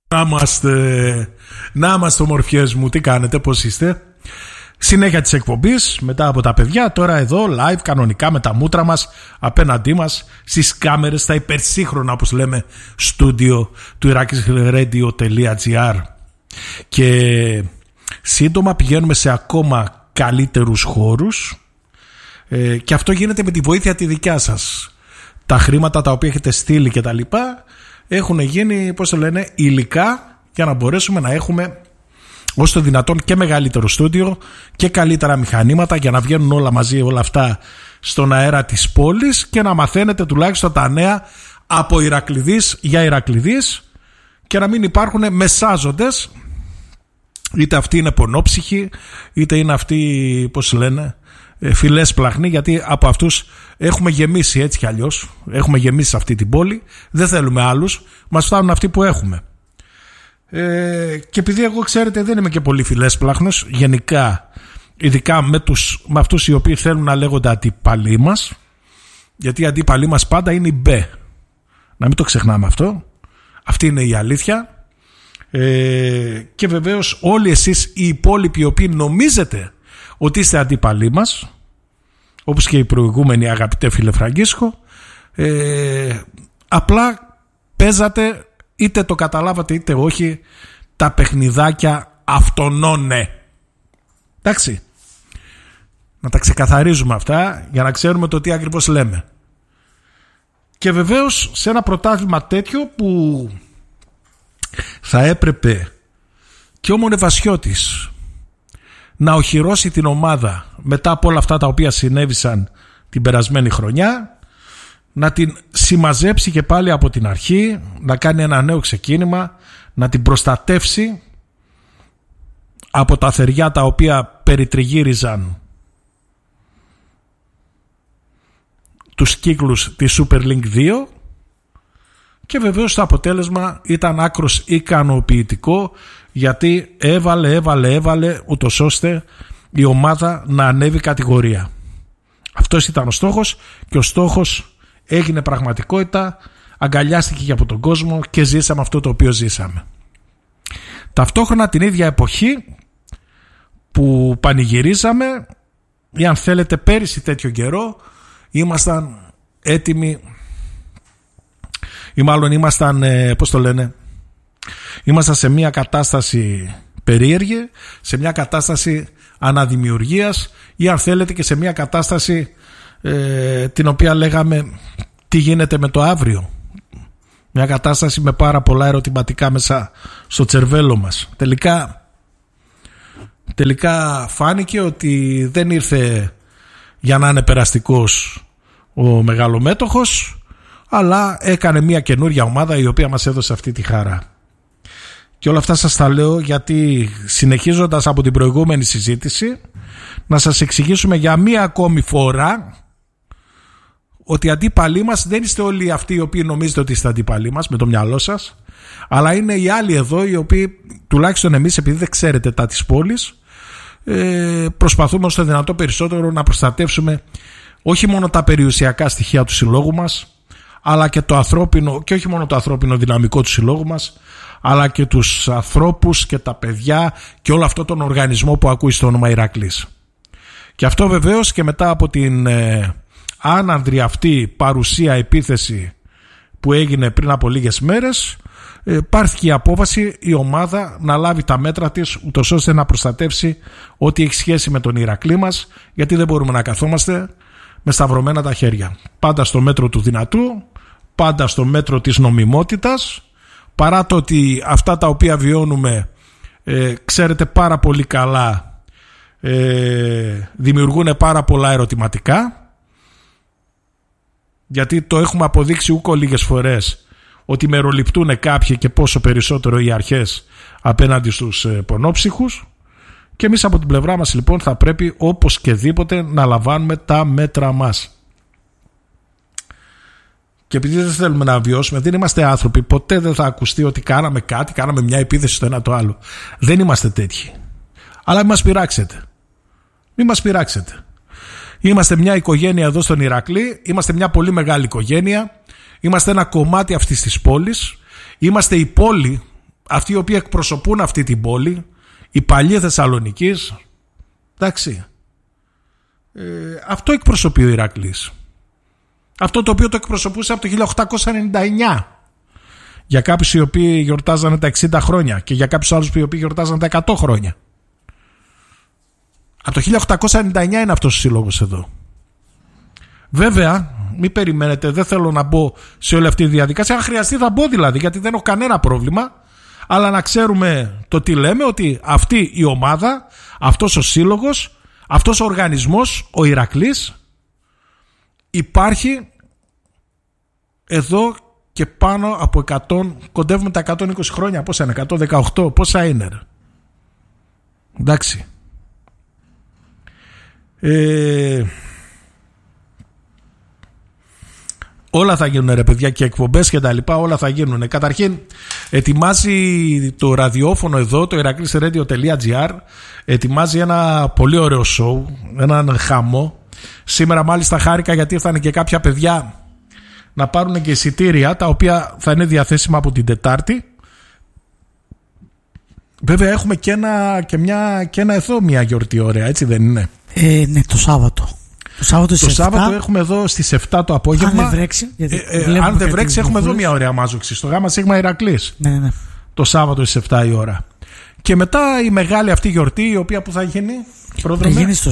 Να είμαστε ομορφιές μου, τι κάνετε, πώς είστε? Συνέχεια της εκπομπής μετά από τα παιδιά. Τώρα εδώ live κανονικά με τα μούτρα μας απέναντί μας στις κάμερες, στα υπερσύγχρονα όπως λέμε στούντιο του irakisradio.gr. Και σύντομα πηγαίνουμε σε ακόμα καλύτερους χώρους, και αυτό γίνεται με τη βοήθεια τη δικιά σας. Τα χρήματα τα οποία έχετε στείλει και τα λοιπά έχουν γίνει, πώς το λένε, υλικά για να μπορέσουμε να έχουμε όσο το δυνατόν και μεγαλύτερο στούντιο και καλύτερα μηχανήματα για να βγαίνουν όλα μαζί, όλα αυτά στον αέρα της πόλης και να μαθαίνετε τουλάχιστον τα νέα από Ηρακληδείς για Ηρακληδείς και να μην υπάρχουν μεσάζοντες, είτε αυτοί είναι πονόψυχοι είτε είναι αυτοί, πώς λένε, φιλές πλαχνοί, γιατί από αυτούς έχουμε γεμίσει έτσι κι αλλιώς, έχουμε γεμίσει αυτή την πόλη, δεν θέλουμε άλλους, μας φτάνουν αυτοί που έχουμε. Και επειδή εγώ, ξέρετε, δεν είμαι και πολύ φιλές πλάχνος γενικά, ειδικά με αυτούς οι οποίοι θέλουν να λέγονται αντίπαλοι μας, γιατί οι αντίπαλοι μας πάντα είναι οι μπε, να μην το ξεχνάμε αυτό, αυτή είναι η αλήθεια. Και βεβαίως όλοι εσείς οι υπόλοιποι οι οποίοι νομίζετε ότι είστε αντίπαλοι μας, όπως και οι προηγούμενοι, αγαπητέ φίλε Φραγκίσκο, απλά παίζατε, είτε το καταλάβατε είτε όχι, τα παιχνιδάκια αυτονόνε. Εντάξει, να τα ξεκαθαρίζουμε αυτά για να ξέρουμε το τι ακριβώς λέμε. Και βεβαίως σε ένα πρωτάθλημα τέτοιο που θα έπρεπε και ο Μονεβασιώτης να οχυρώσει την ομάδα μετά από όλα αυτά τα οποία συνέβησαν την περασμένη χρονιά, να την συμμαζέψει και πάλι από την αρχή, να κάνει ένα νέο ξεκίνημα, να την προστατεύσει από τα θεριά τα οποία περιτριγύριζαν τους κύκλους της Super League 2, και βεβαίως το αποτέλεσμα ήταν άκρος ικανοποιητικό, γιατί έβαλε ούτως ώστε η ομάδα να ανέβει κατηγορία. Αυτός ήταν ο στόχος και ο στόχος έγινε πραγματικότητα, αγκαλιάστηκε και από τον κόσμο και ζήσαμε αυτό το οποίο ζήσαμε. Ταυτόχρονα την ίδια εποχή που πανηγυρίσαμε, ή αν θέλετε πέρυσι τέτοιο καιρό, ήμασταν έτοιμοι, ή μάλλον ήμασταν, πώς το λένε, ήμασταν σε μια κατάσταση περίεργη, σε μια κατάσταση αναδημιουργίας, ή αν θέλετε και σε μια κατάσταση την οποία λέγαμε τι γίνεται με το αύριο. Μια κατάσταση με πάρα πολλά ερωτηματικά μέσα στο τσερβέλο μας. Τελικά φάνηκε ότι δεν ήρθε για να είναι περαστικός ο μεγαλομέτωχος, αλλά έκανε μια καινούρια ομάδα η οποία μας έδωσε αυτή τη χαρά. Και όλα αυτά σας τα λέω γιατί, συνεχίζοντας από την προηγούμενη συζήτηση, να σας εξηγήσουμε για μία ακόμη φορά ότι οι αντίπαλοι μας δεν είστε όλοι αυτοί οι οποίοι νομίζετε ότι είστε αντίπαλοι μας με το μυαλό σας, αλλά είναι οι άλλοι εδώ οι οποίοι, τουλάχιστον εμείς, επειδή δεν ξέρετε τα της πόλης, προσπαθούμε όσο δυνατό περισσότερο να προστατεύσουμε όχι μόνο τα περιουσιακά στοιχεία του συλλόγου μας, αλλά και το ανθρώπινο, και όχι μόνο το ανθρώπινο δυναμικό του συλλόγου μας, αλλά και τους ανθρώπους και τα παιδιά και όλο αυτό τον οργανισμό που ακούει στο όνομα Ηρακλής. Και αυτό βεβαίως και μετά από την άνανδρη αυτή παρουσία επίθεση που έγινε πριν από λίγες μέρες, πάρθηκε η απόφαση η ομάδα να λάβει τα μέτρα της, ούτως ώστε να προστατεύσει ό,τι έχει σχέση με τον Ηρακλή μας, γιατί δεν μπορούμε να καθόμαστε με σταυρωμένα τα χέρια. Πάντα στο μέτρο του δυνατού, πάντα στο μέτρο της νομιμότητας, παρά το ότι αυτά τα οποία βιώνουμε, ξέρετε πάρα πολύ καλά, δημιουργούν πάρα πολλά ερωτηματικά, γιατί το έχουμε αποδείξει ούκο λίγες φορές ότι μεροληπτούν κάποιοι και πόσο περισσότερο οι αρχές απέναντι στους πονόψυχους. Και εμείς από την πλευρά μας λοιπόν θα πρέπει όπως και δίποτε να λαμβάνουμε τα μέτρα μας. Και επειδή δεν θέλουμε να βιώσουμε, δεν είμαστε άνθρωποι, ποτέ δεν θα ακουστεί ότι κάναμε κάτι, κάναμε μια επίθεση στο ένα το άλλο. Δεν είμαστε τέτοιοι. Αλλά μην μας πειράξετε. Μην μας πειράξετε. Είμαστε μια οικογένεια εδώ στον Ηρακλή, είμαστε μια πολύ μεγάλη οικογένεια, είμαστε ένα κομμάτι αυτής της πόλης, είμαστε η πόλη αυτοί οι οποίοι εκπροσωπούν αυτή την πόλη, οι παλιοί Θεσσαλονικής, εντάξει, αυτό εκπροσωπεί ο Ηρακλής. Αυτό το οποίο το εκπροσωπούσε από το 1899 για κάποιους οι οποίοι γιορτάζανε τα 60 χρόνια και για κάποιους άλλους οι οποίοι γιορτάζανε τα 100 χρόνια. Από το 1899 είναι αυτός ο σύλλογος εδώ. Βέβαια, μην περιμένετε, δεν θέλω να μπω σε όλη αυτή τη διαδικασία. Αν χρειαστεί θα μπω δηλαδή, γιατί δεν έχω κανένα πρόβλημα. Αλλά να ξέρουμε το τι λέμε, ότι αυτή η ομάδα, αυτός ο σύλλογος, αυτός ο οργανισμός, ο Ηρακλής, υπάρχει εδώ και πάνω από 100, κοντεύουμε τα 120 χρόνια. Πόσα είναι, 118, πόσα είναι? Εντάξει. Όλα θα γίνουν ρε παιδιά, και εκπομπές και τα λοιπά, όλα θα γίνουν. Καταρχήν ετοιμάζει το ραδιόφωνο εδώ, το iraqlisradio.gr, ετοιμάζει ένα πολύ ωραίο show, έναν χαμό. Σήμερα μάλιστα χάρηκα γιατί ήρθαν και κάποια παιδιά να πάρουν και εισιτήρια, τα οποία θα είναι διαθέσιμα από την Τετάρτη. Βέβαια έχουμε και ένα εδώ μια γιορτή ωραία, έτσι δεν είναι? Ναι, το Σάββατο. Το Σάββατο έχουμε εδώ στις 7 το απόγευμα. Αν δεν βρέξει, αν δεν βρέξει έχουμε εδώ μια ωραία μάζοξη στο Γάμα Σίγμα Ηρακλής. Ναι. Το Σάββατο στις 7 η ώρα. Και μετά η μεγάλη αυτή γιορτή, η οποία που θα γίνει? Θα γίνει στο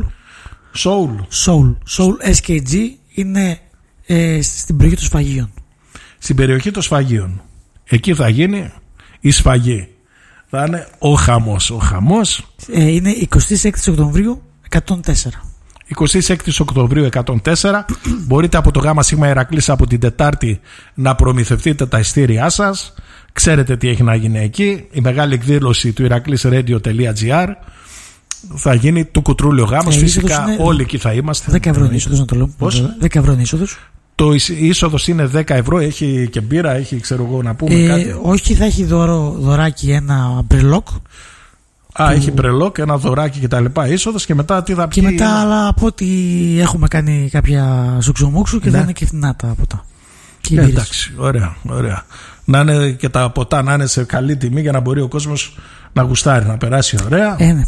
Soul SKG, είναι στην περιοχή των Σφαγίων. Στην περιοχή των Σφαγίων. Εκεί θα γίνει η σφαγή. Θα είναι ο χαμός. Είναι 26 Οκτωβρίου 104. 26 Οκτωβρίου 104. Μπορείτε από το Γάμα Σίγμα Ηρακλής από την Τετάρτη να προμηθευτείτε τα ειστήριά σας. Ξέρετε τι έχει να γίνει εκεί. Η μεγάλη εκδήλωση του iraqlisradio.gr θα γίνει του Κουτρούλιο Γάμος. Φυσικά όλοι εκεί θα είμαστε. 10 ευρώ είναι είσοδος, να το λέω. Πώς? 10 ευρώ είναι είσοδος. Το είσοδος είναι 10 ευρώ. Έχει και μπύρα, έχει, ξέρω εγώ, να πούμε κάτι? Όχι, θα έχει δωράκι ένα μπρελόκ. Έχει μπρελόκ, ένα δωράκι και τα λοιπά, είσοδος. Και μετά τι θα πει? Και μετά, αλλά από ό,τι έχουμε κάνει κάποια σουξομούξου και θα είναι και φθηνά τα ποτά. Εντάξει, ωραία. Να είναι και τα ποτά να είναι σε καλή τιμή για να μπορεί ο κόσμος να γουστάρει, να περάσει ωραία. Ναι.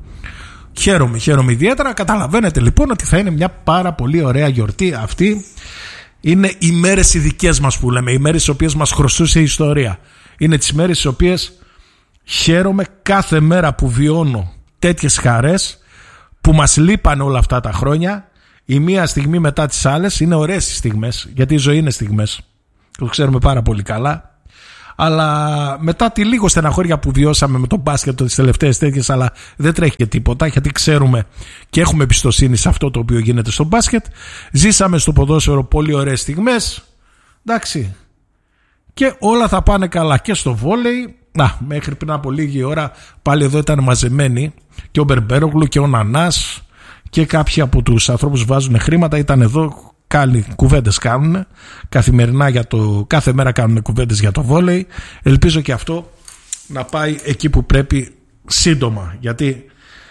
Χαίρομαι ιδιαίτερα. Καταλαβαίνετε λοιπόν ότι θα είναι μια πάρα πολύ ωραία γιορτή αυτή. Είναι οι μέρες οι δικές μας που λέμε, οι μέρες στις οποίες μας χρωστούσε η ιστορία. Είναι τις μέρες στις οποίες χαίρομαι κάθε μέρα που βιώνω τέτοιες χαρές που μας λείπαν όλα αυτά τα χρόνια. Η μία στιγμή μετά τις άλλες. Είναι ωραίες οι στιγμές, γιατί η ζωή είναι στιγμές. Το ξέρουμε πάρα πολύ καλά. Αλλά μετά τη λίγο στεναχώρια που βιώσαμε με το μπάσκετ τις τελευταίες τέτοιες, αλλά δεν τρέχει και τίποτα, γιατί ξέρουμε και έχουμε εμπιστοσύνη σε αυτό το οποίο γίνεται στο μπάσκετ. Ζήσαμε στο ποδόσφαιρο πολύ ωραίες στιγμές. Εντάξει. Και όλα θα πάνε καλά και στο βόλεϊ. Μέχρι πριν από λίγη ώρα πάλι εδώ ήταν μαζεμένοι και ο Μπερμπέρογλου και ο Νανάς και κάποιοι από τους ανθρώπους που βάζουν χρήματα ήταν εδώ. Κουβέντες κάνουν καθημερινά κάθε μέρα κάνουν κουβέντες για το βόλεϊ. Ελπίζω και αυτό να πάει εκεί που πρέπει σύντομα, γιατί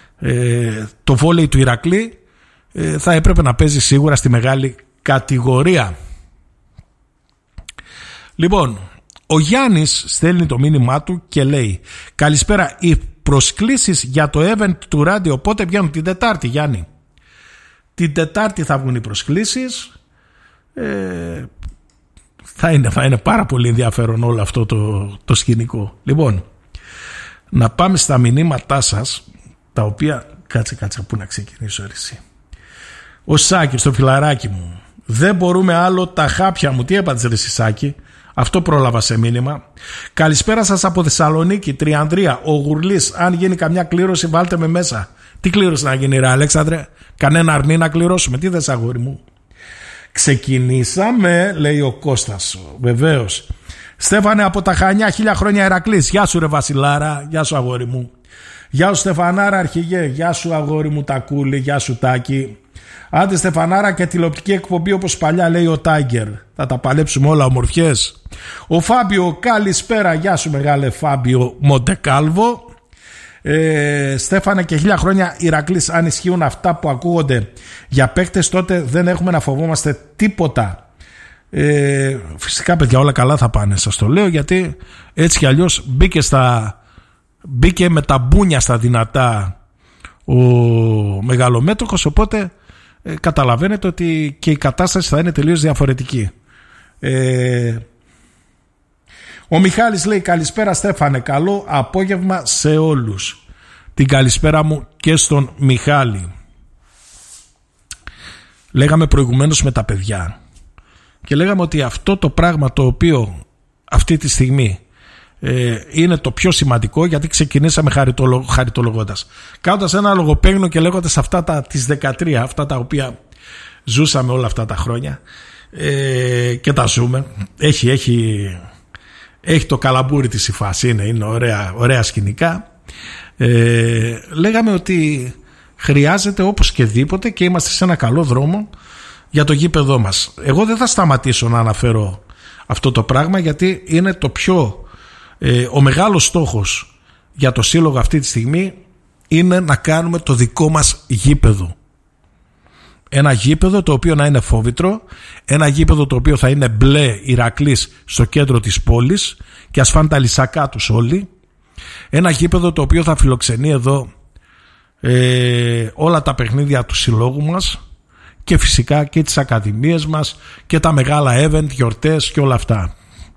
το βόλεϊ του Ηρακλή θα έπρεπε να παίζει σίγουρα στη μεγάλη κατηγορία. Λοιπόν, ο Γιάννης στέλνει το μήνυμά του και λέει: καλησπέρα, οι προσκλήσεις για το event του ράδιο πότε βγαίνουν? Την Τετάρτη, Γιάννη. Την Τετάρτη θα βγουν οι προσκλήσεις. Θα είναι πάρα πολύ ενδιαφέρον όλο αυτό το σκηνικό. Λοιπόν, να πάμε στα μηνύματά σας, τα οποία... Κάτσε πού να ξεκινήσω εσύ. Ο Σάκης, το φιλαράκι μου: δεν μπορούμε άλλο τα χάπια μου. Τι έπατες ρε Σάκη? Αυτό πρόλαβα σε μήνυμα. Καλησπέρα σας από Θεσσαλονίκη, Τριανδρία. Ο Γουρλής, αν γίνει καμιά κλήρωση βάλτε με μέσα. Τι κλήρωση να γίνει ρε Αλέξανδρε? Κανένα αρνί να κληρώσουμε? Τι θες αγόρι μου? Ξεκινήσαμε, λέει ο Κώστας. Βεβαίως. Στέφανε από τα Χανιά, 1000 χρόνια Ηρακλής. Γεια σου ρε Βασιλάρα, γεια σου αγόρι μου. Γεια σου Στεφανάρα αρχηγέ, γεια σου αγόρι μου Τακούλη, γεια σου Τάκη. Άντε Στεφανάρα, και τηλεοπτική εκπομπή όπως παλιά, λέει ο Τάγκερ. Θα τα παλέψουμε όλα ομορφιές. Ο Φάμπιο, καλησπέρα, γεια σου μεγάλε Φάμπιο Μοντεκάλβο. Στέφανε, και 1000 χρόνια Ηρακλής. Αν ισχύουν αυτά που ακούγονται για παίκτες, τότε δεν έχουμε να φοβόμαστε τίποτα. Φυσικά παιδιά όλα καλά θα πάνε, σας το λέω, γιατί έτσι κι αλλιώς μπήκε με τα μπούνια στα δυνατά ο μεγαλομέτωχος, οπότε καταλαβαίνετε ότι και η κατάσταση θα είναι τελείως διαφορετική. Ο Μιχάλης λέει καλησπέρα Στέφανε, καλό απόγευμα σε όλους. Την καλησπέρα μου και στον Μιχάλη. Λέγαμε προηγουμένως με τα παιδιά και λέγαμε ότι αυτό το πράγμα το οποίο αυτή τη στιγμή είναι το πιο σημαντικό, γιατί ξεκινήσαμε χαριτολογώντας, κάνοντας ένα λογοπαίγνιο και λέγοντας αυτά τις 13, αυτά τα οποία ζούσαμε όλα αυτά τα χρόνια και τα ζούμε. Έχει το καλαμπούρι της η φάση, είναι ωραία σκηνικά. Λέγαμε ότι χρειάζεται όπως και δίποτε, και είμαστε σε ένα καλό δρόμο για το γήπεδό μας. Εγώ δεν θα σταματήσω να αναφέρω αυτό το πράγμα, γιατί είναι το πιο ο μεγάλος στόχος για το σύλλογο αυτή τη στιγμή είναι να κάνουμε το δικό μας γήπεδο. Ένα γήπεδο το οποίο να είναι φόβητρο, ένα γήπεδο το οποίο θα είναι μπλε Ηρακλής στο κέντρο της πόλης και ας φάνε τα λυσακά τους όλοι. Ένα γήπεδο το οποίο θα φιλοξενεί εδώ όλα τα παιχνίδια του συλλόγου μας και φυσικά και τις ακαδημίες μας και τα μεγάλα event, γιορτές και όλα αυτά.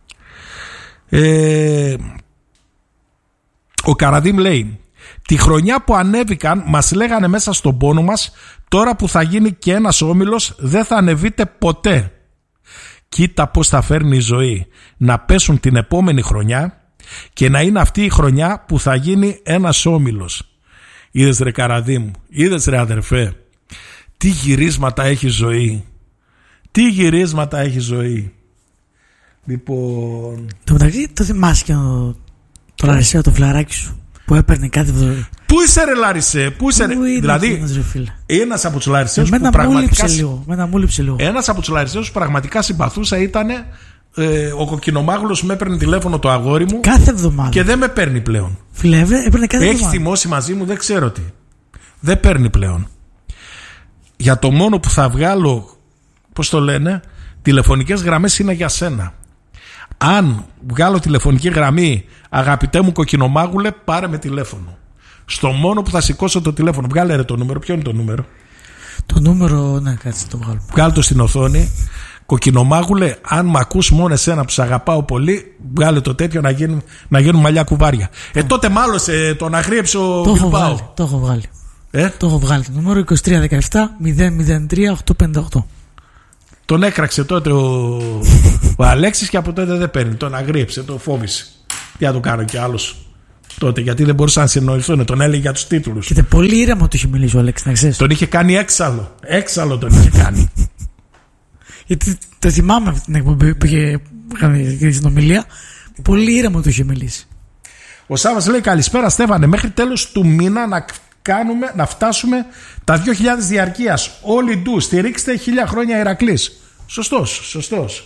Ο Καραδίμ λέει, τη χρονιά που ανέβηκαν μας λέγανε μέσα στον πόνο μας, τώρα που θα γίνει και ένας όμιλος δεν θα ανεβείτε ποτέ. Κοίτα πως θα φέρνει η ζωή, να πέσουν την επόμενη χρονιά και να είναι αυτή η χρονιά που θα γίνει ένας όμιλος. Είδες ρε Καραδίμ, είδες ρε αδερφέ, τι γυρίσματα έχει ζωή, τι γυρίσματα έχει ζωή. Λοιπόν, το μεταξύ το θυμάσαι και το Λαρισαίο, το φλαράκι σου που έπαιρνε κάτι. Πού είσαι ρε Λαρισέ, πού είσαι ρε? Δηλαδή ένας από τους Λαρισαίους που πραγματικά ένας από τους Λαρισαίους που πραγματικά συμπαθούσα ήταν ο Κοκκινομάγουλος. Με έπαιρνε τηλέφωνο το αγόρι μου κάθε εβδομάδα και δεν με παίρνει πλέον. Φιλεύε, έπαιρνε κάθε έχει εβδομάδα. θυμώσει μαζί μου, δεν ξέρω τι. Δεν παίρνει πλέον. Για το μόνο που θα βγάλω, πώς το λένε, τηλεφωνικές γραμμές είναι για σένα. Αν βγάλω τηλεφωνική γραμμή, αγαπητέ μου Κοκκινομάγουλε, πάρε με τηλέφωνο. Στο μόνο που θα σηκώσω το τηλέφωνο. Βγάλε ρε το νούμερο. Ποιο είναι το νούμερο? Το νούμερο, ναι, κάτσε το βγάλω. Βγάλε το στην οθόνη. Κοκκινομάγουλε, αν μ' ακούς μόνο εσένα που σ' αγαπάω πολύ, βγάλε το τέτοιο να γίνουν μαλλιά κουβάρια. Τότε μάλωσε, τον αγρίεψε ο Μπιλμπάο. Το έχω βγάλει. Το έχω βγάλει. Το νούμερο 2317 003 858. Τον έκραξε τότε ο Αλέξης και από τότε δεν παίρνει. Τον αγρίεψε, τον φόβησε. Τι να το κάνω κι άλλος τότε, γιατί δεν μπορούσαν να συνοηθούν. Τον έλεγε για τους τίτλους. Και πολύ ήρεμο του είχε μιλήσει ο Αλέξης, να ξέρεις. Τον είχε κάνει έξαλλο. Έξαλλο τον είχε κάνει. Γιατί το θυμάμαι αυτή την εκπομπή που είχε συνομιλία. Πολύ ήρεμο του είχε μιλήσει. Ο Σάββας λέει καλησπέρα Στέφανε. Μέχρι τέλος του μήνα να φτάσουμε τα 2.000 διαρκείας. Όλοι ντου, στηρίξτε 1000 χρόνια Ηρακλής. Σωστός.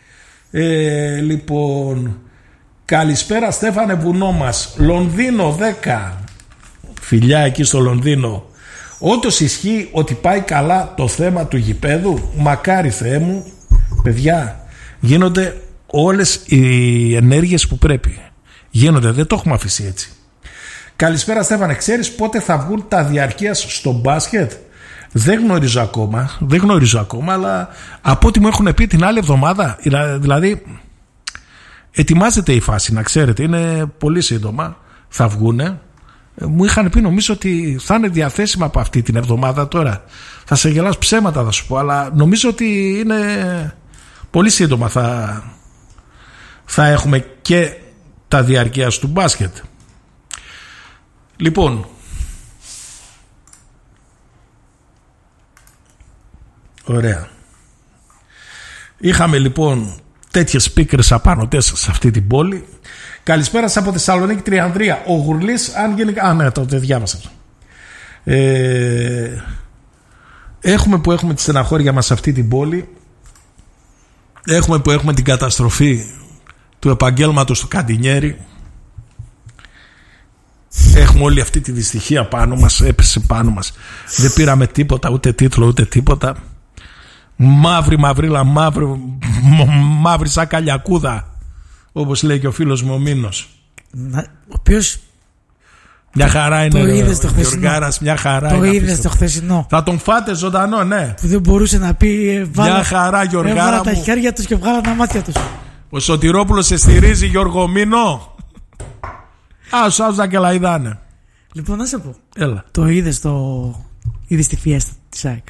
Λοιπόν, καλησπέρα Στέφανε βουνό μας. Λονδίνο 10. Φιλιά εκεί στο Λονδίνο. Όντως ισχύει ότι πάει καλά το θέμα του γηπέδου? Μακάρι Θεέ μου. Παιδιά, γίνονται όλες οι ενέργειες που πρέπει. Γίνονται, δεν το έχουμε αφήσει έτσι. Καλησπέρα Στέφανε, ξέρεις πότε θα βγουν τα διαρκείας στο μπάσκετ? Δεν γνωρίζω ακόμα, αλλά από ό,τι μου έχουν πει την άλλη εβδομάδα, δηλαδή ετοιμάζεται η φάση, να ξέρετε, είναι πολύ σύντομα, θα βγουνε. Μου είχαν πει, νομίζω ότι θα είναι διαθέσιμα από αυτή την εβδομάδα. Τώρα θα σε γελάσω, ψέματα θα σου πω, αλλά νομίζω ότι είναι πολύ σύντομα θα έχουμε και τα διαρκείας του μπάσκετ. Λοιπόν, ωραία. Είχαμε λοιπόν τέτοιες πίκρες απανωτές σε αυτή την πόλη. Καλησπέρα από Θεσσαλονίκη Τριανδρία. Ο Γουρλής, αν γίνει... ναι, το διάβασα. Έχουμε που έχουμε τη στεναχώρια μας σε αυτή την πόλη. Έχουμε που έχουμε την καταστροφή του επαγγέλματος του Καντινιέρη. Έχουμε όλη αυτή τη δυστυχία πάνω μας. Έπεσε πάνω μας. Δεν πήραμε τίποτα, ούτε τίτλο ούτε τίποτα. Μαύρη μαυρίλα, μαύρη σαν καλιακούδα, όπως λέει και ο φίλος μου ο Μήνος. Ο οποίος μια χαρά είναι. Το είδες το χθεσινό. Μια χαρά το είναι. Είδες το χθεσινό. Θα τον φάτε ζωντανό, ναι. Που δεν μπορούσε να πει. Μια χαρά, Γιωργάρα. Έβαλα τα χέρια τους και βγάλα τα μάτια τους. Ο Σωτηρόπουλος σε στηρίζει, Γιώργο Μήνο. Άσου να κελαϊδάνε. Λοιπόν, να σε πω. Έλα. Το είδες τη φιέστα της ΑΕΚ?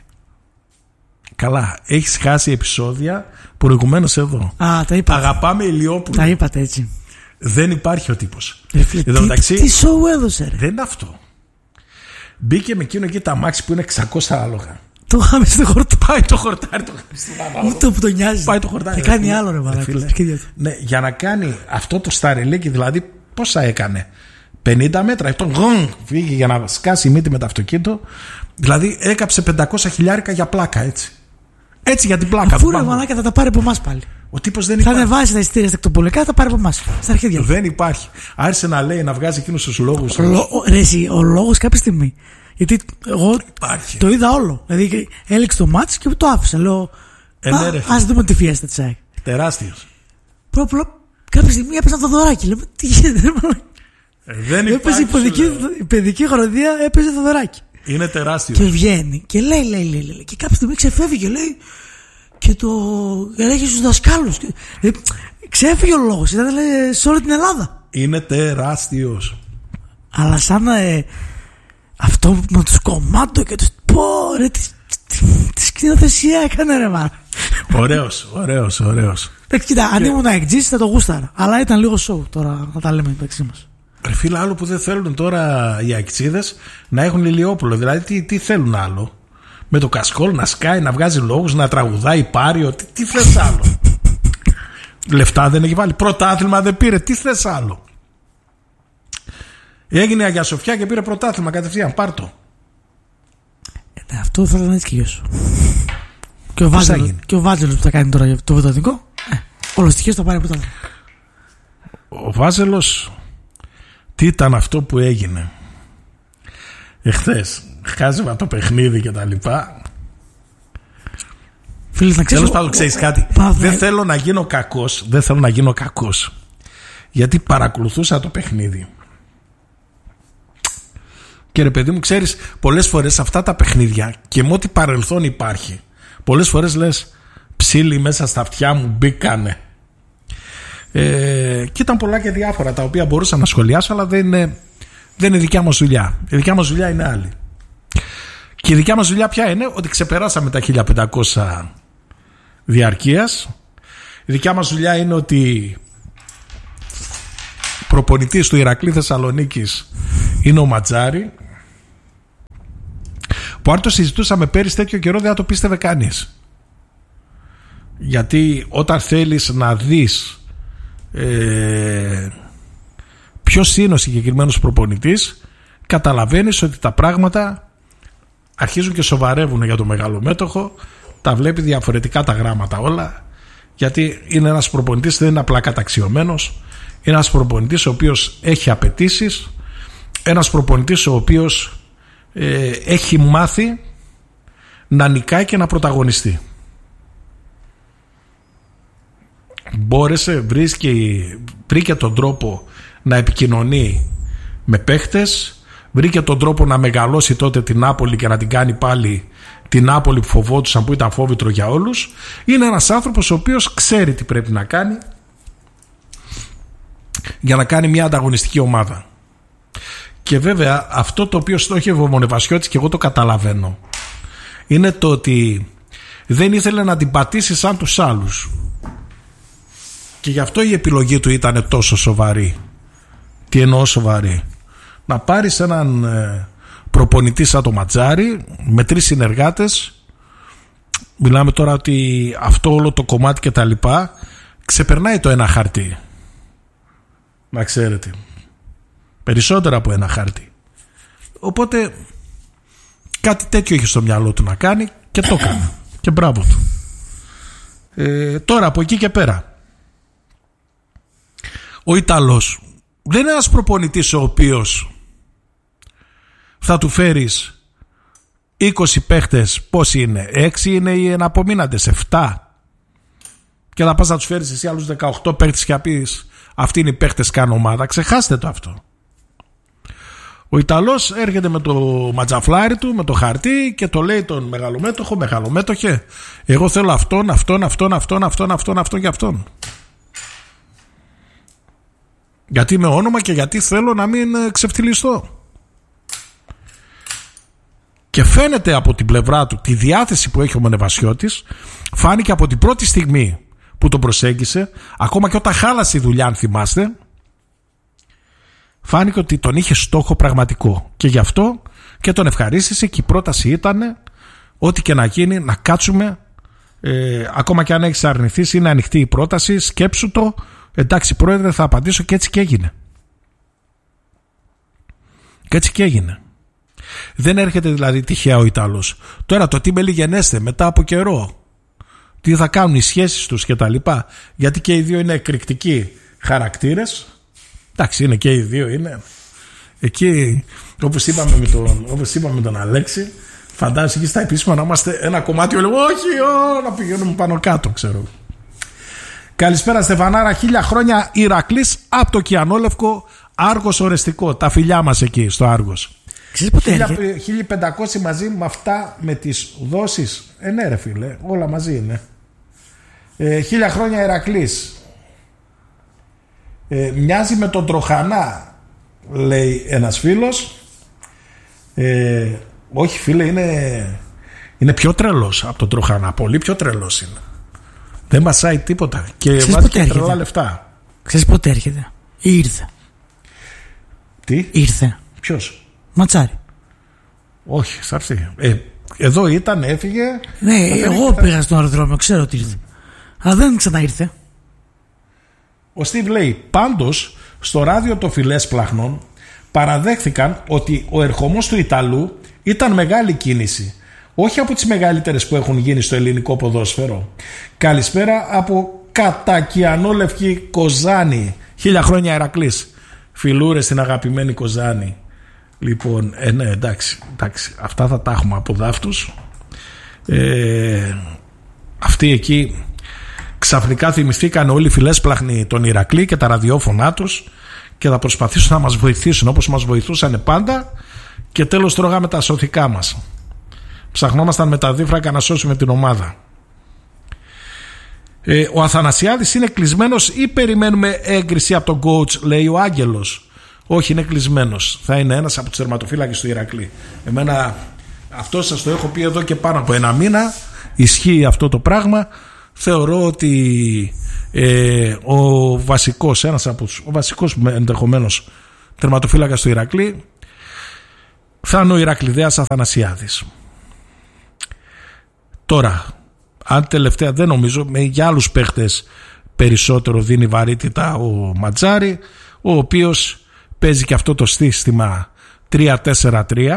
Καλά, έχεις χάσει επεισόδια προηγουμένως εδώ. Α, τα είπατε. Αγαπάμε Ηλιόπουλο. Τα είπατε έτσι. Δεν υπάρχει ο τύπος. Εδώ μεταξύ. Τι σοου έδωσε, ρε. Δεν είναι αυτό. Μπήκε με εκείνο εκεί τα αμάξι που είναι 600 άλογα. Το είχαμε στο χορτάρι. Πάει το χορτάρι. Ούτε που το νοιάζει. Πάει το χορτάρι. Και κάνει άλλο, ρε μαλάκα. Ναι, για να κάνει αυτό το σταριλίκι, δηλαδή πόσα έκανε. 50 μέτρα. Τον φύγει για να σκάσει η μύτη με το αυτοκίνητο. Δηλαδή έκαψε 500 χιλιάρικα για πλάκα, έτσι. Έτσι για την πλάκα. Αφού ρε μαλάκα θα τα πάρει από εμάς πάλι. Ο τύπος δεν υπάρχει. Θα ανεβάσει τα εισιτήρια στα εκτοπολικά, θα τα πάρει από εμάς. Στα αρχίδια. Δεν υπάρχει. Άρχισε να λέει, να βγάζει εκείνους τους λόγους. Ρε εσύ, ο λόγος κάποια στιγμή. Γιατί εγώ το είδα όλο. Δηλαδή έλεξε το μάτς και το άφησα. Λέω. Ας δούμε τη φιέστα της ΑΕΚ. Τεράστιος. Κάποια στιγμή έπαιζε το δωράκι. Λέω, τι γίνεται, δεν υπάρχει. Η παιδική χρονιά έπαιζε το δωράκι. Είναι τεράστιο. Και βγαίνει και λέει. Και κάποια στιγμή ξεφεύγει και λέει. Και το έλεγε στους δασκάλους. Ξέφυγε ο λόγος. Ήταν σε όλη την Ελλάδα. Είναι τεράστιος. Αλλά σαν αυτό με τους κομμάτων και τους πόρε τη σκηνοθεσία έκανε ρε μάνα. Ωραίος. Κοίτα, αν ήμουν εκτζής θα το γούσταρα. Αλλά ήταν λίγο σοου τώρα να τα λέμε μεταξύ μας. Ρε φίλε, άλλο που δεν θέλουν τώρα οι αεξίδες να έχουν Ηλιόπουλο. Δηλαδή τι θέλουν άλλο? Με το κασκόλ να σκάει, να βγάζει λόγους, να τραγουδάει πάριο. Τι θες άλλο? Λεφτά δεν έχει βάλει. Πρωτάθλημα δεν πήρε. Τι θες άλλο? Έγινε η Αγία Σοφιά και πήρε πρωτάθλημα κατευθείαν. Πάρ' το. Αυτό θα ήταν έτσι και γιος. Και ο Βάζελος που θα κάνει τώρα το βετοδικό. Όλο στοιχείο θα πάρει πρωτάθλημα. Ο Βάζελος, τι ήταν αυτό που έγινε εχθές? Χάζευα το παιχνίδι και τα λοιπά. Φίλε, να τέλος πάντων, ξέρεις κάτι? Δεν θέλω να γίνω κακός. Γιατί παρακολουθούσα το παιχνίδι. Και ρε παιδί μου, ξέρεις, πολλές φορές αυτά τα παιχνίδια και με ό,τι παρελθόν υπάρχει, πολλές φορές λες ψήλοι μέσα στα αυτιά μου μπήκανε. Και ήταν πολλά και διάφορα τα οποία μπορούσα να σχολιάσω, αλλά δεν είναι δικιά μας δουλειά. Η δικιά μας δουλειά είναι άλλη. Και η δικιά μας δουλειά ποια είναι? Ότι ξεπεράσαμε τα 1500 διαρκείας. Η δικιά μας δουλειά είναι ότι προπονητής του Ηρακλή Θεσσαλονίκης είναι ο Ματζάρη, που αν το συζητούσαμε πέρυσι τέτοιο καιρό δεν θα το πίστευε κανείς. Γιατί όταν θέλεις να δεις ποιος είναι ο συγκεκριμένος προπονητής, καταλαβαίνεις ότι τα πράγματα αρχίζουν και σοβαρεύουν για το μεγαλομέτωχο. Τα βλέπει διαφορετικά τα γράμματα όλα. Γιατί είναι ένας προπονητής, δεν είναι απλά καταξιωμένος. Είναι ένας προπονητής ο οποίος έχει απαιτήσεις. Ένας προπονητής ο οποίος έχει μάθει να νικάει και να πρωταγωνιστεί. Βρήκε τον τρόπο να επικοινωνεί με παίχτες, βρήκε τον τρόπο να μεγαλώσει τότε την Νάπολη και να την κάνει πάλι την Νάπολη που φοβόντουσαν, που ήταν φόβητρο για όλους. Είναι ένας άνθρωπος ο οποίος ξέρει τι πρέπει να κάνει για να κάνει μια ανταγωνιστική ομάδα. Και βέβαια αυτό το οποίο στόχευε ο Μονεβασιώτης, και εγώ το καταλαβαίνω, είναι το ότι δεν ήθελε να την πατήσει σαν τους άλλους. Και γι' αυτό η επιλογή του ήταν τόσο σοβαρή. Τι εννοώ σοβαρή? Να πάρεις έναν προπονητή σαν το Ματζάρι με 3 συνεργάτες. Μιλάμε τώρα ότι αυτό όλο το κομμάτι και τα λοιπά ξεπερνάει το ένα χαρτί. Να ξέρετε, περισσότερα από ένα χαρτί. Οπότε κάτι τέτοιο είχε στο μυαλό του να κάνει και το έκανε. Και μπράβο του. Τώρα από εκεί και πέρα, ο Ιταλός δεν είναι ένας προπονητής ο οποίος θα του φέρεις 20 παίχτες, πόσοι είναι? 6 είναι οι εναπομείναντες, 7. Και θα πας να τους φέρεις εσύ άλλους 18 παίχτες και να πεις αυτοί είναι οι παίχτες κάνω ομάδα. Ξεχάστε το αυτό. Ο Ιταλός έρχεται με το ματζαφλάρι του, με το χαρτί και το λέει τον μεγαλομέτωχο, μεγαλομέτωχε, εγώ θέλω αυτόν και αυτόν. Γιατί με όνομα και γιατί θέλω να μην ξεφτυλιστώ. Και φαίνεται από την πλευρά του τη διάθεση που έχει ο Μονεβασιώτης, φάνηκε από την πρώτη στιγμή που τον προσέγγισε, ακόμα και όταν χάλασε η δουλειά, αν θυμάστε, φάνηκε ότι τον είχε στόχο πραγματικό. Και γι' αυτό και τον ευχαρίστησε και η πρόταση ήταν ό,τι και να γίνει να κάτσουμε, ακόμα και αν έχεις αρνηθεί, είναι ανοιχτή η πρόταση, σκέψου το, εντάξει πρόεδρε θα απαντήσω, και έτσι και έγινε. Και έτσι και έγινε. Δεν έρχεται δηλαδή τυχαία ο Ιταλός. Τώρα το τι με λιγενέστε μετά από καιρό, τι θα κάνουν οι σχέσεις τους και τα λοιπά, γιατί και οι δύο είναι εκρηκτικοί χαρακτήρες. Εντάξει, είναι και οι δύο, είναι εκεί, όπως είπαμε με τον Αλέξη, φαντάζεσαι εκεί στα επίσημα να είμαστε ένα κομμάτι όλοι, όχι, να πηγαίνουμε πάνω κάτω, ξέρω. Καλησπέρα Στεφανάρα, 1000 χρόνια Ηρακλής από το Κιανόλευκο, Άργος Ορεστικό, τα φιλιά μας εκεί στο Άργος. 1500 μαζί με αυτά με τις δόσεις, ναι ρε φίλε, όλα μαζί είναι. 1000 χρόνια Ηρακλής. Μοιάζει με τον Τροχανά, λέει ένας φίλος. Όχι φίλε, είναι πιο τρελός από τον Τροχανά, πολύ πιο τρελός είναι. Δεν μασάει τίποτα και βάζει και τρελά λεφτά. Ξέρεις πότε έρχεται ή ήρθε? Τι? Ήρθε. Ποιος? Ματσάρι. Όχι, θα έρθει. Εδώ ήταν, έφυγε. Ναι, εγώ πήγα στον αεροδρόμιο, ξέρω ότι ήρθε. Αλλά δεν ξαναήρθε. Ο Στίβ λέει, πάντως στο ράδιο των Φιλές Πλαχνών παραδέχθηκαν ότι ο ερχομός του Ιταλού ήταν μεγάλη κίνηση, όχι από τις μεγαλύτερες που έχουν γίνει στο ελληνικό ποδόσφαιρο. Καλησπέρα από Κατακιανόλευκη Κοζάνη. 1000 χρόνια Ηρακλής. Φιλούρες στην αγαπημένη Κοζάνη. Λοιπόν, ναι, εντάξει, αυτά θα τα έχουμε από δάφτους. Αυτοί εκεί ξαφνικά θυμηθήκαν όλοι οι Φιλές Πλαχνοί τον Ηρακλή και τα ραδιόφωνά τους και θα προσπαθήσουν να μας βοηθήσουν όπως μας βοηθούσαν πάντα, και τέλος τρώγαμε τα σωθικά μας. Ψαχνόμασταν με τα δίφρακα να σώσουμε την ομάδα. Ο Αθανασιάδης είναι κλεισμένος ή περιμένουμε έγκριση από τον coach, λέει ο Άγγελος? Όχι, είναι κλεισμένος. Θα είναι ένας από τους τερματοφύλακες του Ηρακλή. Εμένα αυτό σας το έχω πει εδώ και πάνω από ένα μήνα. Ισχύει αυτό το πράγμα. Θεωρώ ότι ο βασικός, ο βασικός ενδεχομένως τερματοφύλακας του Ηρακλή θα είναι ο Ηρακλειδέας Αθανασιάδης. Τώρα, αν τελευταία δεν νομίζω, για άλλους παίχτες περισσότερο δίνει βαρύτητα ο Ματζάρη, ο οποίος παίζει και αυτό το σύστημα 3-4-3,